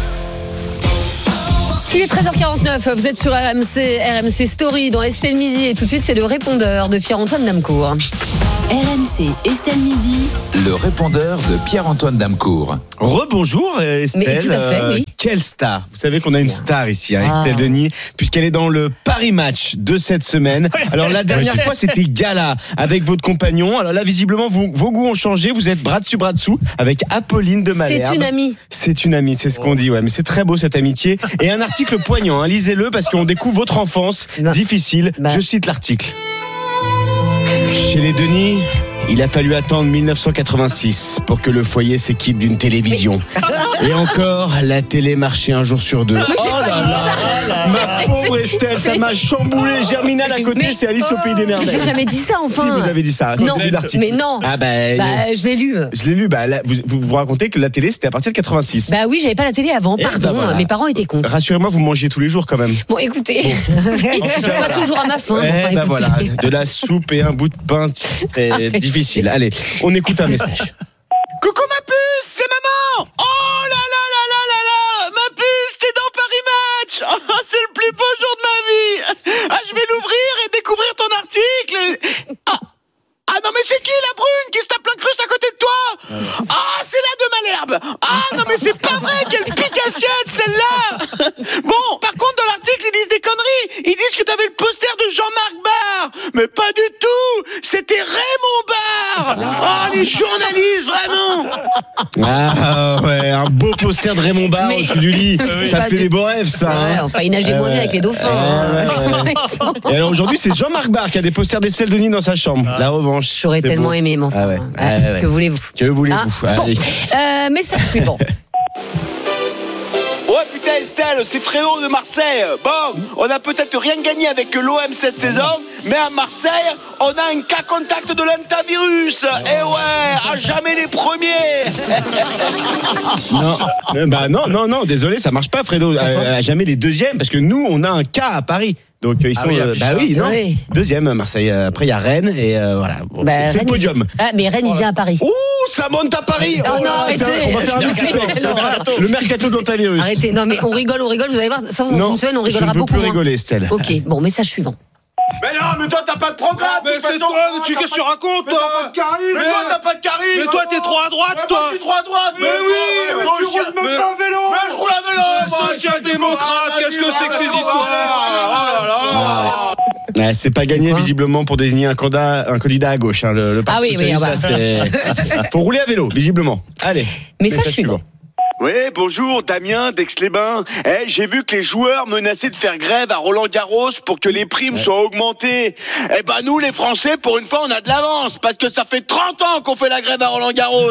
Il est treize heures quarante-neuf, vous êtes sur R M C, R M C Story dans Estelle Midi et tout de suite c'est le répondeur de Pierre-Antoine Damcourt. R M C, Estelle Midi. Le répondeur de Pierre-Antoine Damcourt. Rebonjour Estelle. Mais tout à fait, oui. Euh, quelle star. Vous savez qu'on a une star ici, hein, Ah. Estelle Denis, puisqu'elle est dans le Paris Match de cette semaine. Alors la dernière fois c'était Gala avec votre compagnon. Alors là visiblement vous, vos goûts ont changé. Vous êtes bras dessus bras dessous avec Apolline de Malherbe. C'est une amie. C'est une amie, c'est ce qu'on dit. Ouais, mais c'est très beau cette amitié. Et un article poignant. Hein, lisez-le parce qu'on découvre votre enfance difficile. Bah. Je cite l'article. Chez les Denis, il a fallu attendre mille neuf cent quatre-vingt-six pour que le foyer s'équipe d'une télévision. Et encore, la télé marchait un jour sur deux. Mais j'ai Oh pas là dit là, ça. ma pauvre Estelle, ça m'a chamboulé. Germinal à côté, Mais- c'est Alice au pays des merveilles. J'ai jamais dit ça enfin. Si, vous avez dit ça. Non, J'ai lu l'article. mais non. Ah bah, Bah, je l'ai lu. je l'ai lu. Bah, là, vous, vous vous racontez que la télé, c'était à partir de quatre-vingt-six. Bah oui, j'avais pas la télé avant, Eh pardon. bah voilà. Mes parents étaient cons. Rassurez-moi, vous mangez tous les jours quand même. Bon, écoutez, pas toujours à ma faim. Eh enfin, bah écoutez. voilà, de la soupe et un bout de pain, c'est Arrêtez. difficile. Allez, on écoute un message. Coucou ma puce, c'est maman. Oh là là là là là là, ma puce, t'es dans Paris Match. Oh, c'est le plus beau jour de ma vie. Ah, je vais l'ouvrir et découvrir ton article. Ah, ah non mais c'est qui la brune qui se tape l'incruste à côté de toi? Ah, c'est la de Malherbe. Ah non mais c'est pas vrai, quelle pique-assiette celle-là. Bon, par contre dans l'article ils disent des conneries. Ils disent que t'avais le poster de Jean-Marc Barr. Mais pas du tout. C'était Raymond Barr. Ah, les journalistes vraiment. Ah ouais, un beau poster de Raymond Barre Mais- au-dessus du lit. Oui. Ça Pas fait du- des beaux rêves, ça. Ouais, hein. enfin, il nageait moins Euh, bien avec les dauphins. euh, hein. ouais. Et alors aujourd'hui, c'est Jean-Marc Barre qui a des posters d'Estelle Denis dans sa chambre. La revanche. J'aurais C'est tellement beau. aimé, mon Ah enfant. ouais. Ah, Ah ouais. Que voulez-vous? Que voulez-vous? Hein Bon. Allez. Euh, message suivant. Ouais putain Estelle, c'est Fredo de Marseille. Bon, on a peut-être rien gagné avec l'O M cette saison, mais à Marseille, on a un cas contact de l'antavirus. Et ouais, à jamais les premiers. Non, euh, bah non, non, non, désolé, ça marche pas, Fredo. Euh, à jamais les deuxièmes, parce que nous, on a un cas à Paris. Donc euh, ils Ah sont, oui, à euh, bah Bichat. oui, non, Oui. deuxième Marseille. Euh, Après il y a Rennes et euh, voilà. Bon, Bah, c'est le Rennes, podium. il- Ah, mais Rennes, il vient à Paris. Ouh, ça monte à Paris. Oh non, là, arrêtez. ça- on va faire un multiplex. Quelle horreur. Le mercato d'antavirus. Arrêtez. Non, mais on rigole, on rigole. Vous allez voir, ça, dans Non, une semaine, on je rigolera ne veux beaucoup plus moins. rigoler, Estelle. Ok, bon, message suivant. Mais non, mais toi t'as pas de programme. Mais c'est toi, tu qu'est-ce que tu racontes? Mais t'as pas de charisme. Mais toi t'as pas de charisme. Mais toi t'es trop à droite, toi. Je suis trop à droite. Mais oui. Mais tu roules même pas à vélo. Mais je roule à vélo. Social-démocrate, qu'est-ce que c'est que ces histoires? Oh là là. Ouais, c'est pas gagné quoi visiblement pour désigner un candidat, un candidat à gauche. Hein, le, le Parti Ah oui, oui, socialiste, ah bah. là, c'est- faut rouler à vélo, visiblement. Allez. Message suivant. Oui, bonjour, Damien d'Aix-les-Bains. Eh, j'ai vu que les joueurs menaçaient de faire grève à Roland-Garros pour que les primes soient augmentées. Eh ben nous, les Français, pour une fois, on a de l'avance, parce que ça fait trente ans qu'on fait la grève à Roland-Garros.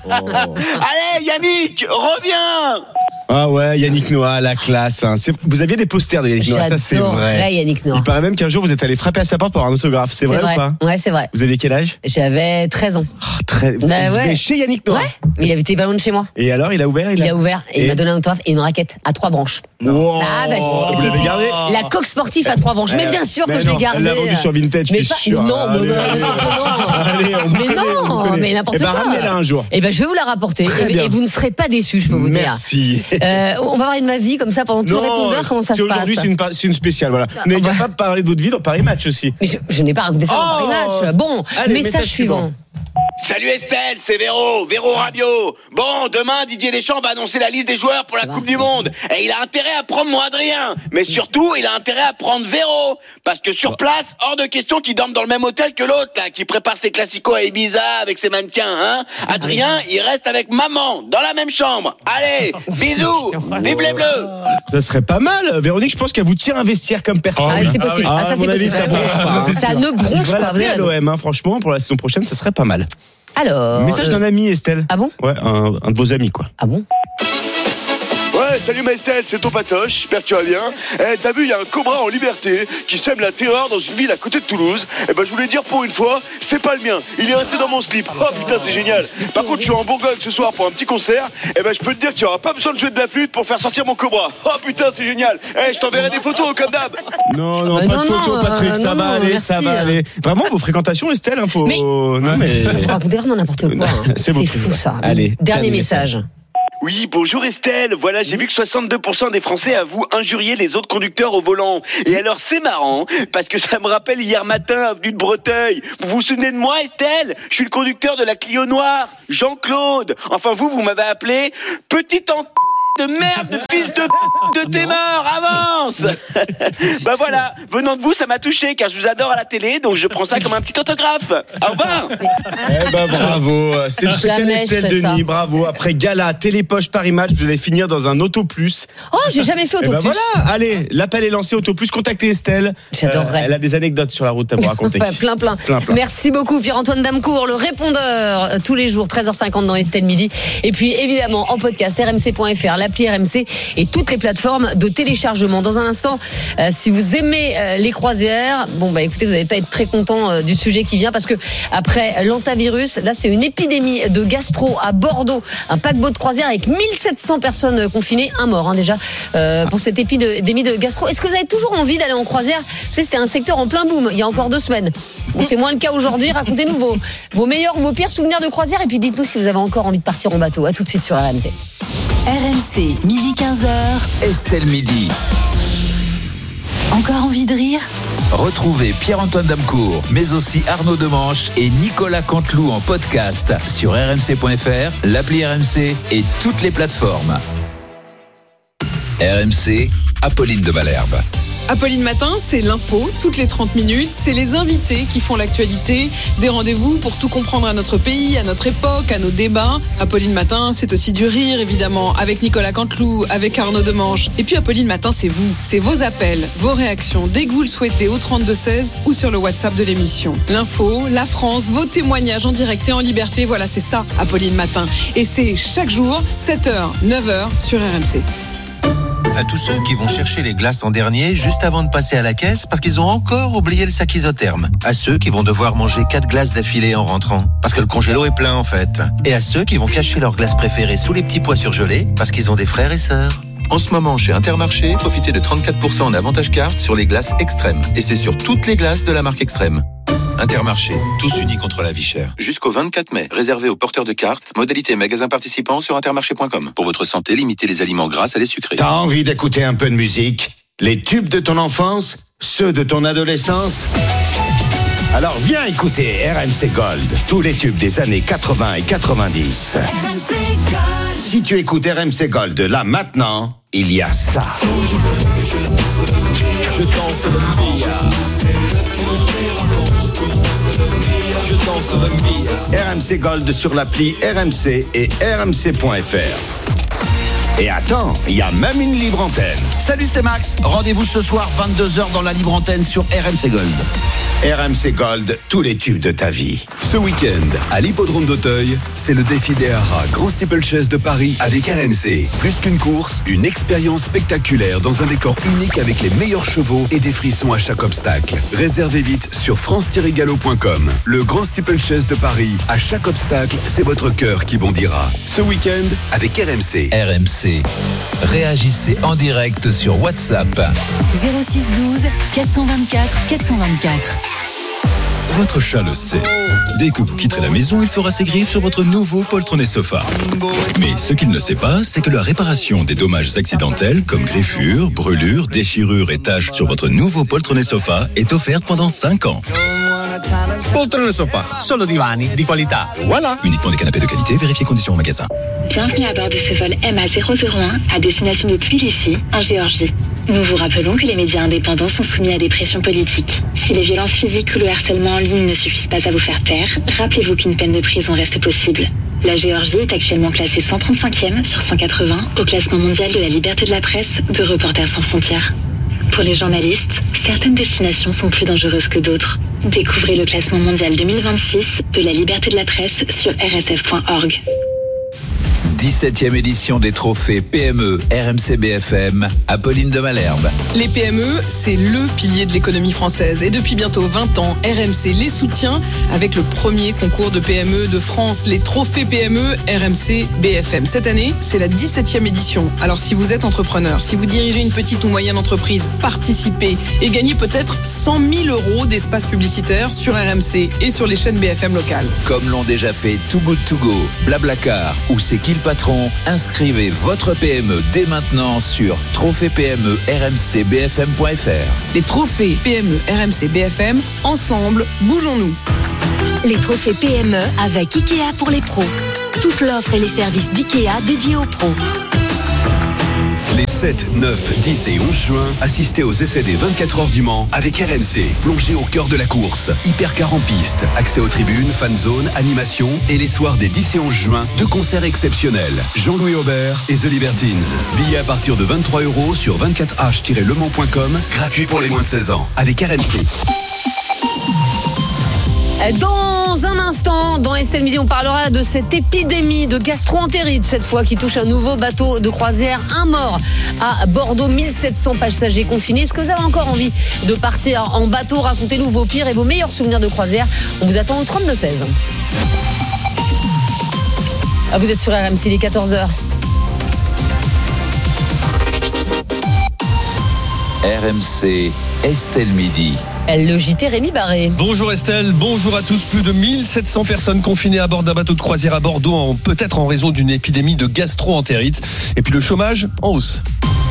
Allez, Yannick, reviens. Ah ouais, Yannick Noah, la classe. Hein. C'est- Vous aviez des posters de Yannick Noah, ça c'est J'adorerais vrai. Yannick Noah. Il paraît même qu'un jour vous êtes allé frapper à sa porte pour avoir un autographe. C'est vrai, ou pas? Ouais, c'est vrai. Vous aviez quel âge? J'avais treize ans. Oh, très... Vous, Bah vous ouais. étiez chez Yannick Noah. Ouais, mais il avait été ballon de chez moi. Et alors, il a ouvert Il a ouvert et, il Et- m'a donné un autographe et une raquette à trois branches. Wow. Ah bah si, Vous si, l'avez si. gardé? La coque sportive à trois branches. Mais Eh, bien sûr que mais je l'ai non, gardé. elle l'a vendu sur Vintage, mais je suis pas- sûr. Non, Allez, mais non, allez. bien sûr que non. Allez, on vous Mais connaît, on vous non, connaît. mais n'importe Eh ben, quoi. ramenez-la un jour. Eh ben, je vais vous la rapporter. Très Et, bien. et vous ne serez pas déçus, je peux vous dire. Merci. Euh, on va parler de ma vie comme ça pendant tout le répondeur. Comment ça se c'est passe? aujourd'hui, c'est une, par- c'est une spéciale. Voilà. Vous n'avez on va- pas parlé de votre vie dans Paris Match aussi. Mais je, je n'ai pas raconté ça dans Oh, Paris Match. Bon, allez, message, message suivant. suivant. Salut Estelle, c'est Véro, Véro Radio. Bon, demain, Didier Deschamps va annoncer la liste des joueurs pour la Coupe du Monde. Et il a intérêt à prendre mon Adrien. Mais surtout, il a intérêt à prendre Véro. Parce que sur place, hors de question qu'il dorme dans le même hôtel que l'autre, là, qui prépare ses classicos à Ibiza avec ses mannequins, hein. Adrien, il reste avec maman, dans la même chambre. Allez, bisous, vive les Bleus. Ça serait pas mal. Véronique, je pense qu'elle vous tire un vestiaire comme personne. Ah, c'est possible. Ah, ça, à c'est mon avis, possible. ça bronche Ça, pas. ça hein. ne bronche Il devrait pas, vous avez l'appeler à raison. l'O M, hein, franchement, pour la saison prochaine, ça serait pas mal. Alors. Message euh, d'un ami, Estelle. Ah bon? Ouais, un, un de vos amis, quoi. Ah bon? Ouais, Ouais, salut ma Estelle, c'est ton patoche, j'espère que tu vas bien. Eh, t'as vu, il y a un cobra en liberté qui sème la terreur dans une ville à côté de Toulouse. Eh ben, je voulais dire pour une fois, c'est pas le mien. Il est resté dans mon slip. Oh putain, c'est génial. Par contre, je suis en Bourgogne ce soir pour un petit concert. Eh ben, je peux te dire que tu auras pas besoin de jouer de la flûte pour faire sortir mon cobra. Oh putain, c'est génial. Eh, je t'enverrai des photos comme d'hab. Non, non, Euh, pas non, de photos, non, Patrick, euh, ça non, va non, aller, merci, ça va hein. aller. Vraiment, vos fréquentations, Estelle, hein, faut. Mais- Non, mais. Vous racontez vraiment n'importe quoi. hein. C'est bon, C'est fou ça. Allez, Dernier dernier message. Oui, bonjour Estelle. Voilà, j'ai vu que soixante-deux pour cent des Français avouent injurier les autres conducteurs au volant. Et alors, c'est marrant, parce que ça me rappelle hier matin, avenue de Breteuil. Vous vous souvenez de moi, Estelle? Je suis le conducteur de la Clio Noire, Jean-Claude. Enfin, vous, vous m'avez appelé Petit en de merde, de fils de p- de tes morts, avance. Bah voilà, venant de vous, ça m'a touché, car je vous adore à la télé, donc je prends ça comme un petit autographe. Au revoir. Eh ben bravo, c'était le spécial Jamais je Estelle ferais ça. Denis, bravo. Après Gala, Télépoche, Paris Match, vous allez finir dans un Auto Plus. Oh, j'ai jamais fait Eh ben Auto Plus. voilà, allez, l'appel est lancé, Auto Plus, contactez Estelle. J'adorerais. Euh, elle a des anecdotes sur la route à vous raconter. Ouais, plein, plein, Plein, plein. Merci beaucoup Pierre-Antoine Damcourt, le répondeur euh, tous les jours, treize heures cinquante dans Estelle Midi. Et puis évidemment en podcast r m c point f r, l'appli R M C et toutes les plateformes de téléchargement. Dans un instant, euh, si vous aimez euh, les croisières, bon bah écoutez, vous n'allez pas être très content euh, du sujet qui vient parce que après l'antavirus, là c'est une épidémie de gastro à Bordeaux, un paquebot de croisière avec mille sept cents personnes confinées, un mort hein, déjà euh, pour cette épidémie de gastro. Est-ce que vous avez toujours envie d'aller en croisière? Vous savez, c'était un secteur en plein boom il y a encore deux semaines. Bon, c'est moins le cas aujourd'hui. Racontez-nous vos, vos meilleurs ou vos pires souvenirs de croisière et puis dites-nous si vous avez encore envie de partir en bateau. À tout de suite sur R M C. R M C, midi quinze heures. Estelle Midi. Encore envie de rire? Retrouvez Pierre-Antoine Damcourt, mais aussi Arnaud Demanche et Nicolas Canteloup en podcast sur r m c point f r, l'appli R M C et toutes les plateformes. R M C, Apolline de Malherbe. Apolline Matin, c'est l'info, toutes les trente minutes, c'est les invités qui font l'actualité, des rendez-vous pour tout comprendre à notre pays, à notre époque, à nos débats. Apolline Matin, c'est aussi du rire, évidemment, avec Nicolas Canteloup, avec Arnaud Demanche. Et puis Apolline Matin, c'est vous, c'est vos appels, vos réactions, dès que vous le souhaitez, au trente-deux seize ou sur le WhatsApp de l'émission. L'info, la France, vos témoignages en direct et en liberté, voilà, c'est ça, Apolline Matin. Et c'est chaque jour, sept heures, neuf heures, sur R M C. À tous ceux qui vont chercher les glaces en dernier juste avant de passer à la caisse parce qu'ils ont encore oublié le sac isotherme. À ceux qui vont devoir manger quatre glaces d'affilée en rentrant parce que le congélo est plein en fait. Et à ceux qui vont cacher leurs glaces préférées sous les petits pois surgelés parce qu'ils ont des frères et sœurs. En ce moment, chez Intermarché, profitez de trente-quatre pour cent en avantage carte sur les glaces Extrême. Et c'est sur toutes les glaces de la marque Extrême. Intermarché, tous unis contre la vie chère. Jusqu'au vingt-quatre mai, réservé aux porteurs de cartes, modalité magasin participant sur intermarché point com. Pour votre santé, limitez les aliments gras à les sucrés. T'as envie d'écouter un peu de musique? Les tubes de ton enfance? Ceux de ton adolescence? Alors viens écouter R M C Gold, tous les tubes des années quatre-vingts et quatre-vingt-dix. R M C Gold. Si tu écoutes R M C Gold là maintenant, il y a ça. Je danse le Mia. Je danse le Mia. R M C Gold sur l'appli R M C et r m c point f r. Et attends, il y a même une libre antenne. Salut, c'est Max. Rendez-vous ce soir vingt-deux heures dans la libre antenne sur R M C Gold. R M C Gold, tous les tubes de ta vie. Ce week-end, à l'hippodrome d'Auteuil, c'est le défi des haras Grand Steeplechase de Paris avec R M C. Plus qu'une course, une expérience spectaculaire dans un décor unique avec les meilleurs chevaux et des frissons à chaque obstacle. Réservez vite sur france tiret galop point com. Le Grand Steeplechase de Paris, à chaque obstacle, c'est votre cœur qui bondira. Ce week-end, avec R M C. R M C. Réagissez en direct sur WhatsApp. zéro six douze quatre cent vingt-quatre quatre cent vingt-quatre. Votre chat le sait. Dès que vous quitterez la maison, il fera ses griffes sur votre nouveau poltronné sofa. Mais ce qu'il ne sait pas, c'est que la réparation des dommages accidentels comme griffures, brûlures, déchirures et taches sur votre nouveau poltronné sofa est offerte pendant cinq ans. Poltrone Sofa, solo divani di qualità. Voilà. Uniquement des canapés de qualité, vérifiez conditions au magasin. Bienvenue à bord de ce vol M A zéro zéro un à destination de Tbilissi, en Géorgie. Nous vous rappelons que les médias indépendants sont soumis à des pressions politiques. Si les violences physiques ou le harcèlement en ligne ne suffisent pas à vous faire taire, rappelez-vous qu'une peine de prison reste possible. La Géorgie est actuellement classée cent trente-cinquième sur cent quatre-vingts au classement mondial de la liberté de la presse de Reporters sans frontières. Pour les journalistes, certaines destinations sont plus dangereuses que d'autres. Découvrez le classement mondial deux mille vingt-six de la liberté de la presse sur r s f point org. dix-septième édition des trophées P M E R M C B F M, Apolline de Malherbe. Les P M E, c'est le pilier de l'économie française. Et depuis bientôt vingt ans, R M C les soutient avec le premier concours de P M E de France, les trophées P M E R M C B F M. Cette année, c'est la dix-septième édition. Alors si vous êtes entrepreneur, si vous dirigez une petite ou moyenne entreprise, participez et gagnez peut-être cent mille euros d'espace publicitaire sur R M C et sur les chaînes B F M locales. Comme l'ont déjà fait Too Good To Go, Blablacar ou C'est qui le patron, inscrivez votre P M E dès maintenant sur trophée P M E R M C B F M point F R. Les trophées P M E R M C B F M, ensemble, bougeons-nous. Les trophées P M E avec Ikea pour les pros. Toute l'offre et les services d'Ikea dédiés aux pros. Les sept, neuf, dix et onze juin, assistez aux essais des vingt-quatre heures du Mans avec R M C. Plongez au cœur de la course. Hypercar en piste, accès aux tribunes, fan zone, animation et les soirs des dix et onze juin, deux concerts exceptionnels. Jean-Louis Aubert et The Libertines. Billets à partir de vingt-trois euros sur vingt-quatre h tiret le mans point com, gratuit pour les moins de seize ans. Avec R M C. Dans un instant, dans Estelle Midi, on parlera de cette épidémie de gastro-entérite, cette fois qui touche un nouveau bateau de croisière. Un mort à Bordeaux, mille sept cents passagers confinés. Est-ce que vous avez encore envie de partir en bateau? Racontez-nous vos pires et vos meilleurs souvenirs de croisière. On vous attend au trente-deux seize. Ah, vous êtes sur R M C, il est quatorze heures. R M C, Estelle Midi. Le J T Rémi Barré. Bonjour Estelle, bonjour à tous. Plus de mille sept cents personnes confinées à bord d'un bateau de croisière à Bordeaux, en, peut-être en raison d'une épidémie de gastro-entérite. Et puis le chômage en hausse.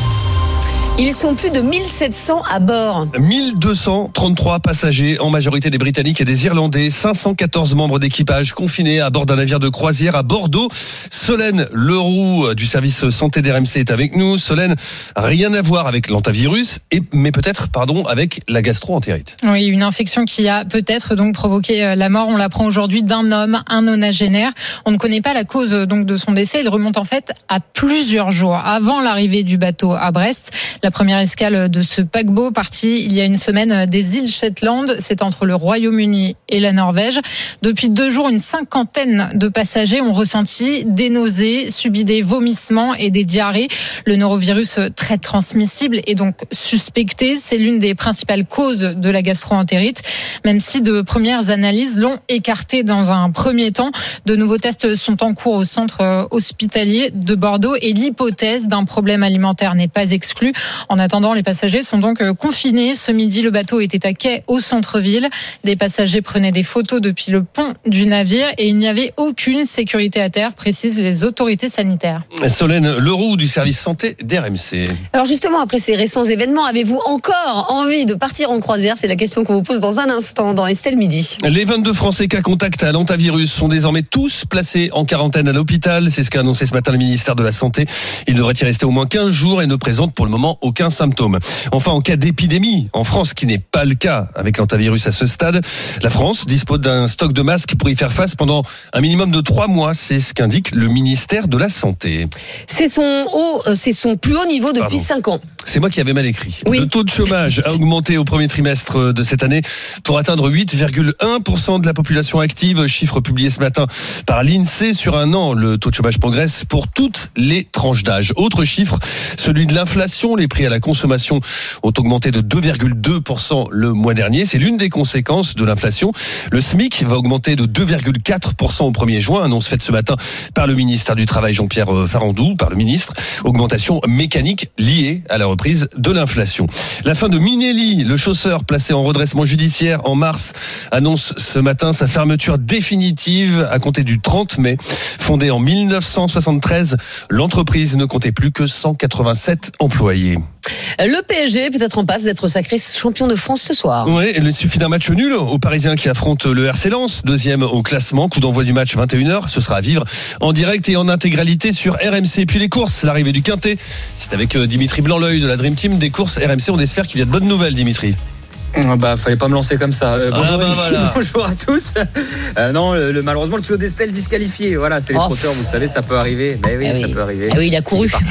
Ils sont plus de mille sept cents à bord. mille deux cent trente-trois passagers, en majorité des Britanniques et des Irlandais. cinq cent quatorze membres d'équipage confinés à bord d'un navire de croisière à Bordeaux. Solène Leroux du service santé d'R M C est avec nous. Solène, rien à voir avec l'hantavirus, et, mais peut-être, pardon, avec la gastro-entérite. Oui, une infection qui a peut-être donc provoqué la mort. On l'apprend aujourd'hui d'un homme, un nonagénaire. On ne connaît pas la cause donc de son décès. Il remonte en fait à plusieurs jours avant l'arrivée du bateau à Brest. La première escale de ce paquebot parti il y a une semaine des îles Shetland, c'est entre le Royaume-Uni et la Norvège. Depuis deux jours, une cinquantaine de passagers ont ressenti des nausées, subi des vomissements et des diarrhées. Le norovirus très transmissible est donc suspecté. C'est l'une des principales causes de la gastro-entérite, même si de premières analyses l'ont écarté dans un premier temps. De nouveaux tests sont en cours au centre hospitalier de Bordeaux et l'hypothèse d'un problème alimentaire n'est pas exclue. En attendant, les passagers sont donc confinés. Ce midi, le bateau était à quai au centre-ville. Des passagers prenaient des photos depuis le pont du navire et il n'y avait aucune sécurité à terre, précisent les autorités sanitaires. Solène Leroux du service santé d'R M C. Alors justement, après ces récents événements, avez-vous encore envie de partir en croisière? C'est la question qu'on vous pose dans un instant dans Estelle Midi. Les vingt-deux Français cas contact à l'hantavirus sont désormais tous placés en quarantaine à l'hôpital. C'est ce qu'a annoncé ce matin le ministère de la Santé. Ils devraient y rester au moins quinze jours et ne présentent pour le moment aucun symptôme. Enfin, en cas d'épidémie, en France, qui n'est pas le cas avec l'hantavirus à ce stade, la France dispose d'un stock de masques pour y faire face pendant un minimum de trois mois. C'est ce qu'indique le ministère de la Santé. C'est son haut, c'est son plus haut niveau depuis Pardon. cinq ans. C'est moi qui avais mal écrit. Oui. Le taux de chômage a augmenté au premier trimestre de cette année pour atteindre huit virgule un pour cent de la population active. Chiffre publié ce matin par l'INSEE. Sur un an, le taux de chômage progresse pour toutes les tranches d'âge. Autre chiffre, celui de l'inflation. Les prix à la consommation ont augmenté de deux virgule deux pour cent le mois dernier. C'est l'une des conséquences de l'inflation. Le SMIC va augmenter de deux virgule quatre pour cent au premier juin. Annonce faite ce matin par le ministère du Travail Jean-Pierre Farandou, par le ministre. Augmentation mécanique liée à la reprise de l'inflation. La fin de Minelli, le chausseur placé en redressement judiciaire en mars, annonce ce matin sa fermeture définitive à compter du trente mai. Fondée en mille neuf cent soixante-treize, l'entreprise ne comptait plus que cent quatre-vingt-sept employés. Le P S G est peut-être en passe d'être sacré champion de France ce soir. Oui, il suffit d'un match nul aux Parisiens qui affrontent le R C Lens, deuxième au classement. Coup d'envoi du match vingt et une heures. Ce sera à vivre en direct et en intégralité sur R M C. Puis les courses, l'arrivée du Quintet, c'est avec Dimitri Blanc-L'œil de la Dream Team des courses R M C. On espère qu'il y a de bonnes nouvelles, Dimitri. Bah, fallait pas me lancer comme ça. Euh, bonjour, ah bah voilà. bonjour à tous. Euh, non, le, le, malheureusement, le tuyau d'Estelle disqualifié. Voilà, c'est les oh. trotteurs, vous le savez, ça peut arriver. Mais oui, ah oui. ça peut arriver. Ah oui, il a couru. Il est parti,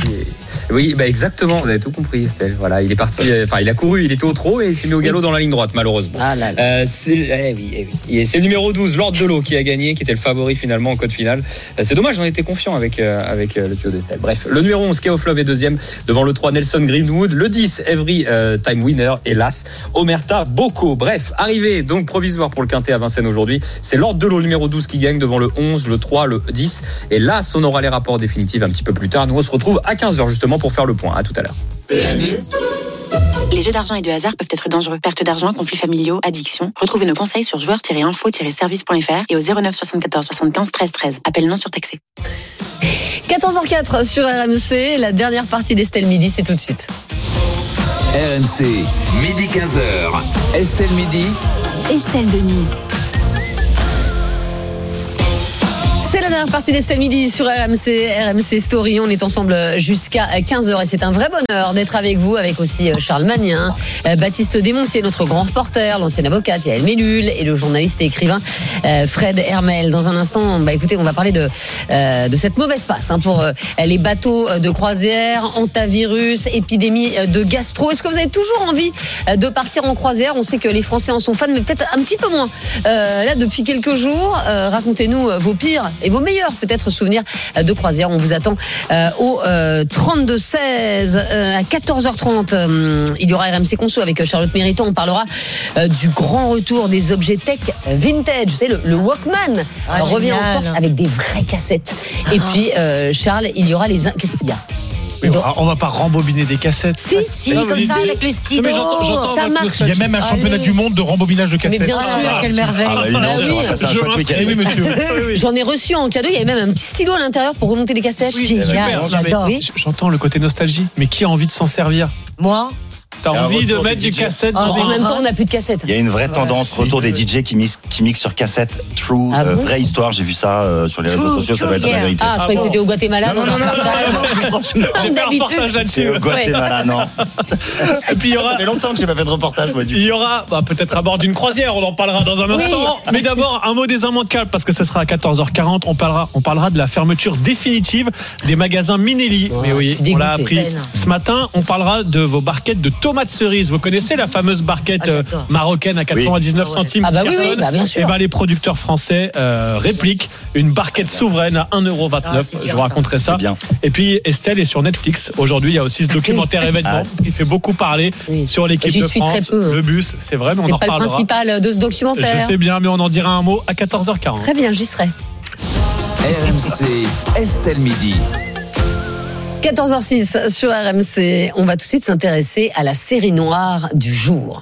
Oui, bah exactement, vous avez tout compris, Estelle. Voilà, il est parti, enfin, il a couru, il était au trot et il s'est mis au galop dans la ligne droite, malheureusement. Ah là là. Euh, c'est, eh oui, eh oui. Et c'est le numéro douze, Lord Delot, qui a gagné, qui était le favori finalement en code finale. Euh, c'est dommage, on était confiant avec, euh, avec euh, le duo d'Estelle. Bref, le numéro onze, Key of Love, est deuxième devant le trois, Nelson Greenwood. Le dix, Every euh, Time Winner, hélas, Omerta Boko. Bref, arrivé donc provisoire pour le quintet à Vincennes aujourd'hui. C'est Lord Delot, numéro douze, qui gagne devant le onze, le trois, le dix. Et là, on aura les rapports définitifs un petit peu plus tard. Nous, on se retrouve à quinze heures justement pour faire le point. À tout à l'heure. Les jeux d'argent et de hasard peuvent être dangereux. Perte d'argent, conflits familiaux, addiction. Retrouvez nos conseils sur joueurs tiret info tiret service point f r et au zéro neuf soixante-quatorze soixante-quinze treize treize. Appel non surtaxé. quatorze heures quatre sur R M C. La dernière partie d'Estelle Midi, c'est tout de suite. R M C, midi quinze heures. Estelle Midi. Estelle Denis. C'est la dernière partie d'Estelle Midi sur R M C, R M C Story. On est ensemble jusqu'à quinze heures et c'est un vrai bonheur d'être avec vous, avec aussi Charles Magnin, Baptiste Desmontiers, notre grand reporter, l'ancienne avocate Yael Mellul et le journaliste et écrivain Fred Hermel. Dans un instant, bah écoutez, on va parler de euh, de cette mauvaise passe hein, pour euh, les bateaux de croisière, hantavirus, épidémie de gastro. Est-ce que vous avez toujours envie de partir en croisière? On sait que les Français en sont fans, mais peut-être un petit peu moins. Euh, là, depuis quelques jours, euh, racontez-nous vos pires et vos meilleurs peut-être souvenirs de croisière. On vous attend euh, au euh, trente-deux seize euh, à quatorze heures trente. Euh, il y aura R M C Conso avec Charlotte Mériton. On parlera euh, du grand retour des objets tech vintage. Vous savez, le, le Walkman ah, revient en force avec des vraies cassettes. Et puis euh, Charles, il y aura les... Qu'est-ce qu'il y a? Oui, on va pas rembobiner des cassettes. Si, si, comme ça, avec les stylos. Ça marche. Il y a même un championnat du monde de rembobinage de cassettes. Mais bien sûr, ah, quelle merveille. Ah, bah, ah, oui. ça, je oui, oui, monsieur. J'en ai reçu en cadeau. Il y avait même un petit stylo à l'intérieur pour remonter les cassettes. Oui, génial, j'adore. Oui. J'entends le côté nostalgie, mais qui a envie de s'en servir? Moi. T'as envie de mettre du cassette ah, dans en même temps, on n'a plus de cassette. Il y a une vraie tendance, ouais, retour des D J qui mixent, qui mixent sur cassette. True, ah euh, bon vraie histoire. J'ai vu ça euh, sur les true, réseaux sociaux. Ça va être la vérité. Ah, je croyais que c'était au Guatemala. Non, non, non, non. J'ai fait un reportage là-dessus. Au Guatemala, non. Et puis il y aura. Ça fait longtemps que j'ai pas fait de reportage. Moi, du il y aura, bah, peut-être à bord d'une croisière. On en parlera dans un instant. Oui. Mais d'abord, un mot des immanquables parce que ce sera à quatorze heures quarante. On parlera, on parlera de la fermeture définitive des magasins Minelli. Oh, mais oui, on l'a appris ce matin. On parlera de vos barquettes de tomates cerises. Vous connaissez la fameuse barquette ah, marocaine à quatre-vingt-dix-neuf oui. centimes ah bah oui, oui, bah bien sûr. Et ben les producteurs français euh, répliquent une barquette souveraine à un euro vingt-neuf. Ah, je vous raconterai ça. Bien. Et puis Estelle est sur Netflix. Aujourd'hui, il y a aussi ce documentaire événement ah. qui fait beaucoup parler oui. sur l'équipe J'y de suis France. Très peu. Le bus, c'est vrai, mais c'est on en reparlera. C'est pas le principal de ce documentaire. Je sais bien, mais on en dira un mot à quatorze heures quarante. Très bien, j'y serai. R M C, Estelle Midi. quatorze heures six sur R M C. On va tout de suite s'intéresser à la série noire du jour.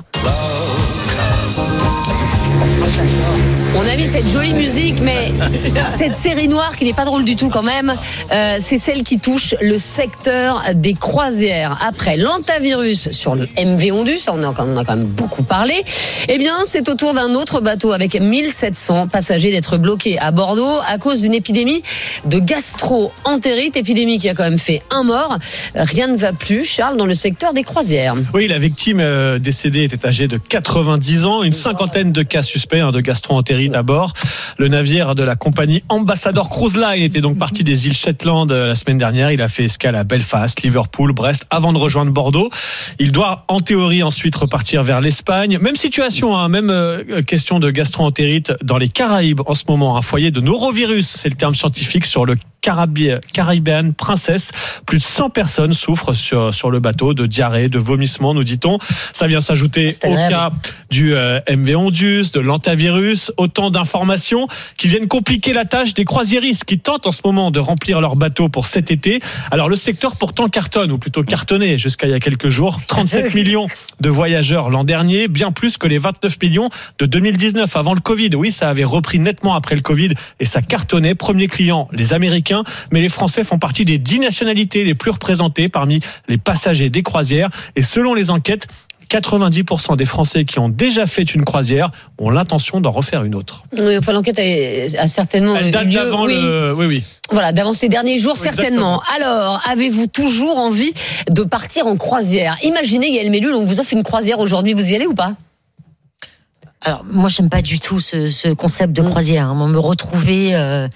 On a mis cette jolie musique, mais cette série noire qui n'est pas drôle du tout quand même, euh, c'est celle qui touche le secteur des croisières. Après l'hantavirus sur le M V Ondus, on en a quand même beaucoup parlé, eh bien c'est au tour d'un autre bateau avec mille sept cents passagers d'être bloqués à Bordeaux à cause d'une épidémie de gastro-entérite, épidémie qui a quand même fait un mort. Rien ne va plus, Charles, dans le secteur des croisières. Oui, la victime euh, décédée était âgée de quatre-vingt-dix ans, une cinquantaine de cas suspects hein, de gastro-entérite à bord. Le navire de la compagnie Ambassador Cruise Line était donc parti des îles Shetland la semaine dernière. Il a fait escale à Belfast, Liverpool, Brest avant de rejoindre Bordeaux. Il doit en théorie ensuite repartir vers l'Espagne. Même situation, hein, même euh, question de gastro-entérite dans les Caraïbes en ce moment. Un foyer de norovirus, c'est le terme scientifique sur le Caribbean Princess. Plus de cent personnes souffrent sur, sur le bateau de diarrhée, de vomissements, nous dit-on. Ça vient s'ajouter au cas du euh, M V Ondus, de l'hantavirus. Autant d'informations qui viennent compliquer la tâche des croisiéristes qui tentent en ce moment de remplir leur bateau pour cet été. Alors le secteur pourtant cartonne, ou plutôt cartonnait jusqu'à il y a quelques jours. trente-sept millions de voyageurs l'an dernier, bien plus que les vingt-neuf millions de deux mille dix-neuf avant le Covid. Oui, ça avait repris nettement après le Covid et ça cartonnait. Premier client, les Américains. Mais les Français font partie des dix nationalités les plus représentées parmi les passagers des croisières. Et selon les enquêtes, quatre-vingt-dix pour cent des Français qui ont déjà fait une croisière ont l'intention d'en refaire une autre. Oui, enfin, l'enquête a, a certainement Elle date eu lieu. D'avant oui. Le... oui, oui. Voilà, d'avant ces derniers jours, oui, certainement. Exactement. Alors, avez-vous toujours envie de partir en croisière? Imaginez, Yael Mellul, on vous offre une croisière aujourd'hui, vous y allez ou pas? Alors, moi, j'aime pas du tout ce, ce concept de croisière. Hein. Me retrouver... Euh...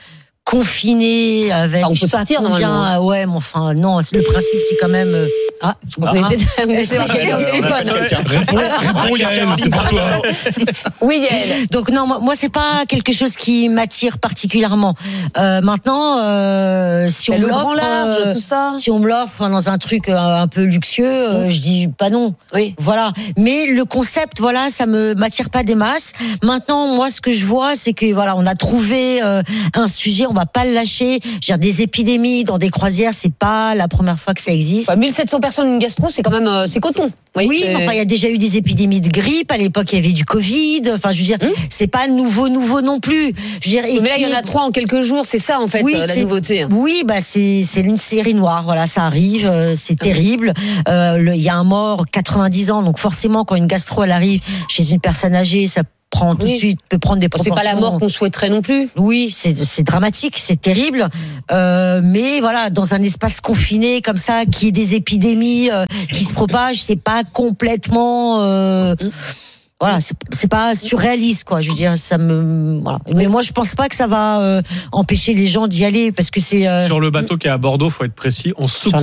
confiné avec. Enfin, on je peut sais pas sortir combien, normalement. Ouais, mais enfin non, c'est le principe, c'est quand même. euh, Ah, on Ah. peut essayer de- on essaie d'avoir quelqu'un au téléphone. Réponds, Yael, c'est pour toi. Oui, Yael. Donc non, moi, moi c'est pas quelque chose qui m'attire particulièrement. Euh, maintenant, euh, si Mais on me le grand l'offre, large, euh, tout ça. si on me l'offre dans un truc euh, un peu luxueux, euh, je dis pas non. Oui. Voilà. Mais le concept, voilà, ça me m'attire pas des masses. Maintenant, moi, ce que je vois, c'est que voilà, on a trouvé euh, un sujet, on va pas le lâcher. Je veux dire, des épidémies dans des croisières, c'est pas la première fois que ça existe. Bah, mille sept cents personnes une gastro, c'est quand même euh, c'est coton. Oui, c'est- mais enfin, il y a déjà eu des épidémies de grippe. À l'époque, il y avait du Covid. Enfin, je veux dire, c'est pas nouveau, nouveau non plus. Je veux dire, et Mais là, il y en a qui- trois en quelques jours, c'est ça en fait Oui, euh, la c'est- nouveauté. Oui, bah c'est c'est une série noire. Voilà, ça arrive, euh, c'est terrible. Euh, le- Il y a un mort, quatre-vingt-dix ans, donc forcément, quand une gastro elle arrive chez une personne âgée, ça prend tout Oui. de suite peut prendre des C'est proportions. pas la mort qu'on souhaiterait non plus. Oui, c'est c'est dramatique, c'est terrible. Euh, mais voilà, dans un espace confiné comme ça, qui y ait des épidémies euh, qui se propagent, c'est pas complètement. Euh, Voilà, c'est c'est pas surréaliste, quoi. Je veux dire, ça me. Voilà. Mais moi, je pense pas que ça va euh, empêcher les gens d'y aller parce que c'est. euh, Sur le bateau qui est à Bordeaux, faut être précis, on soupçonne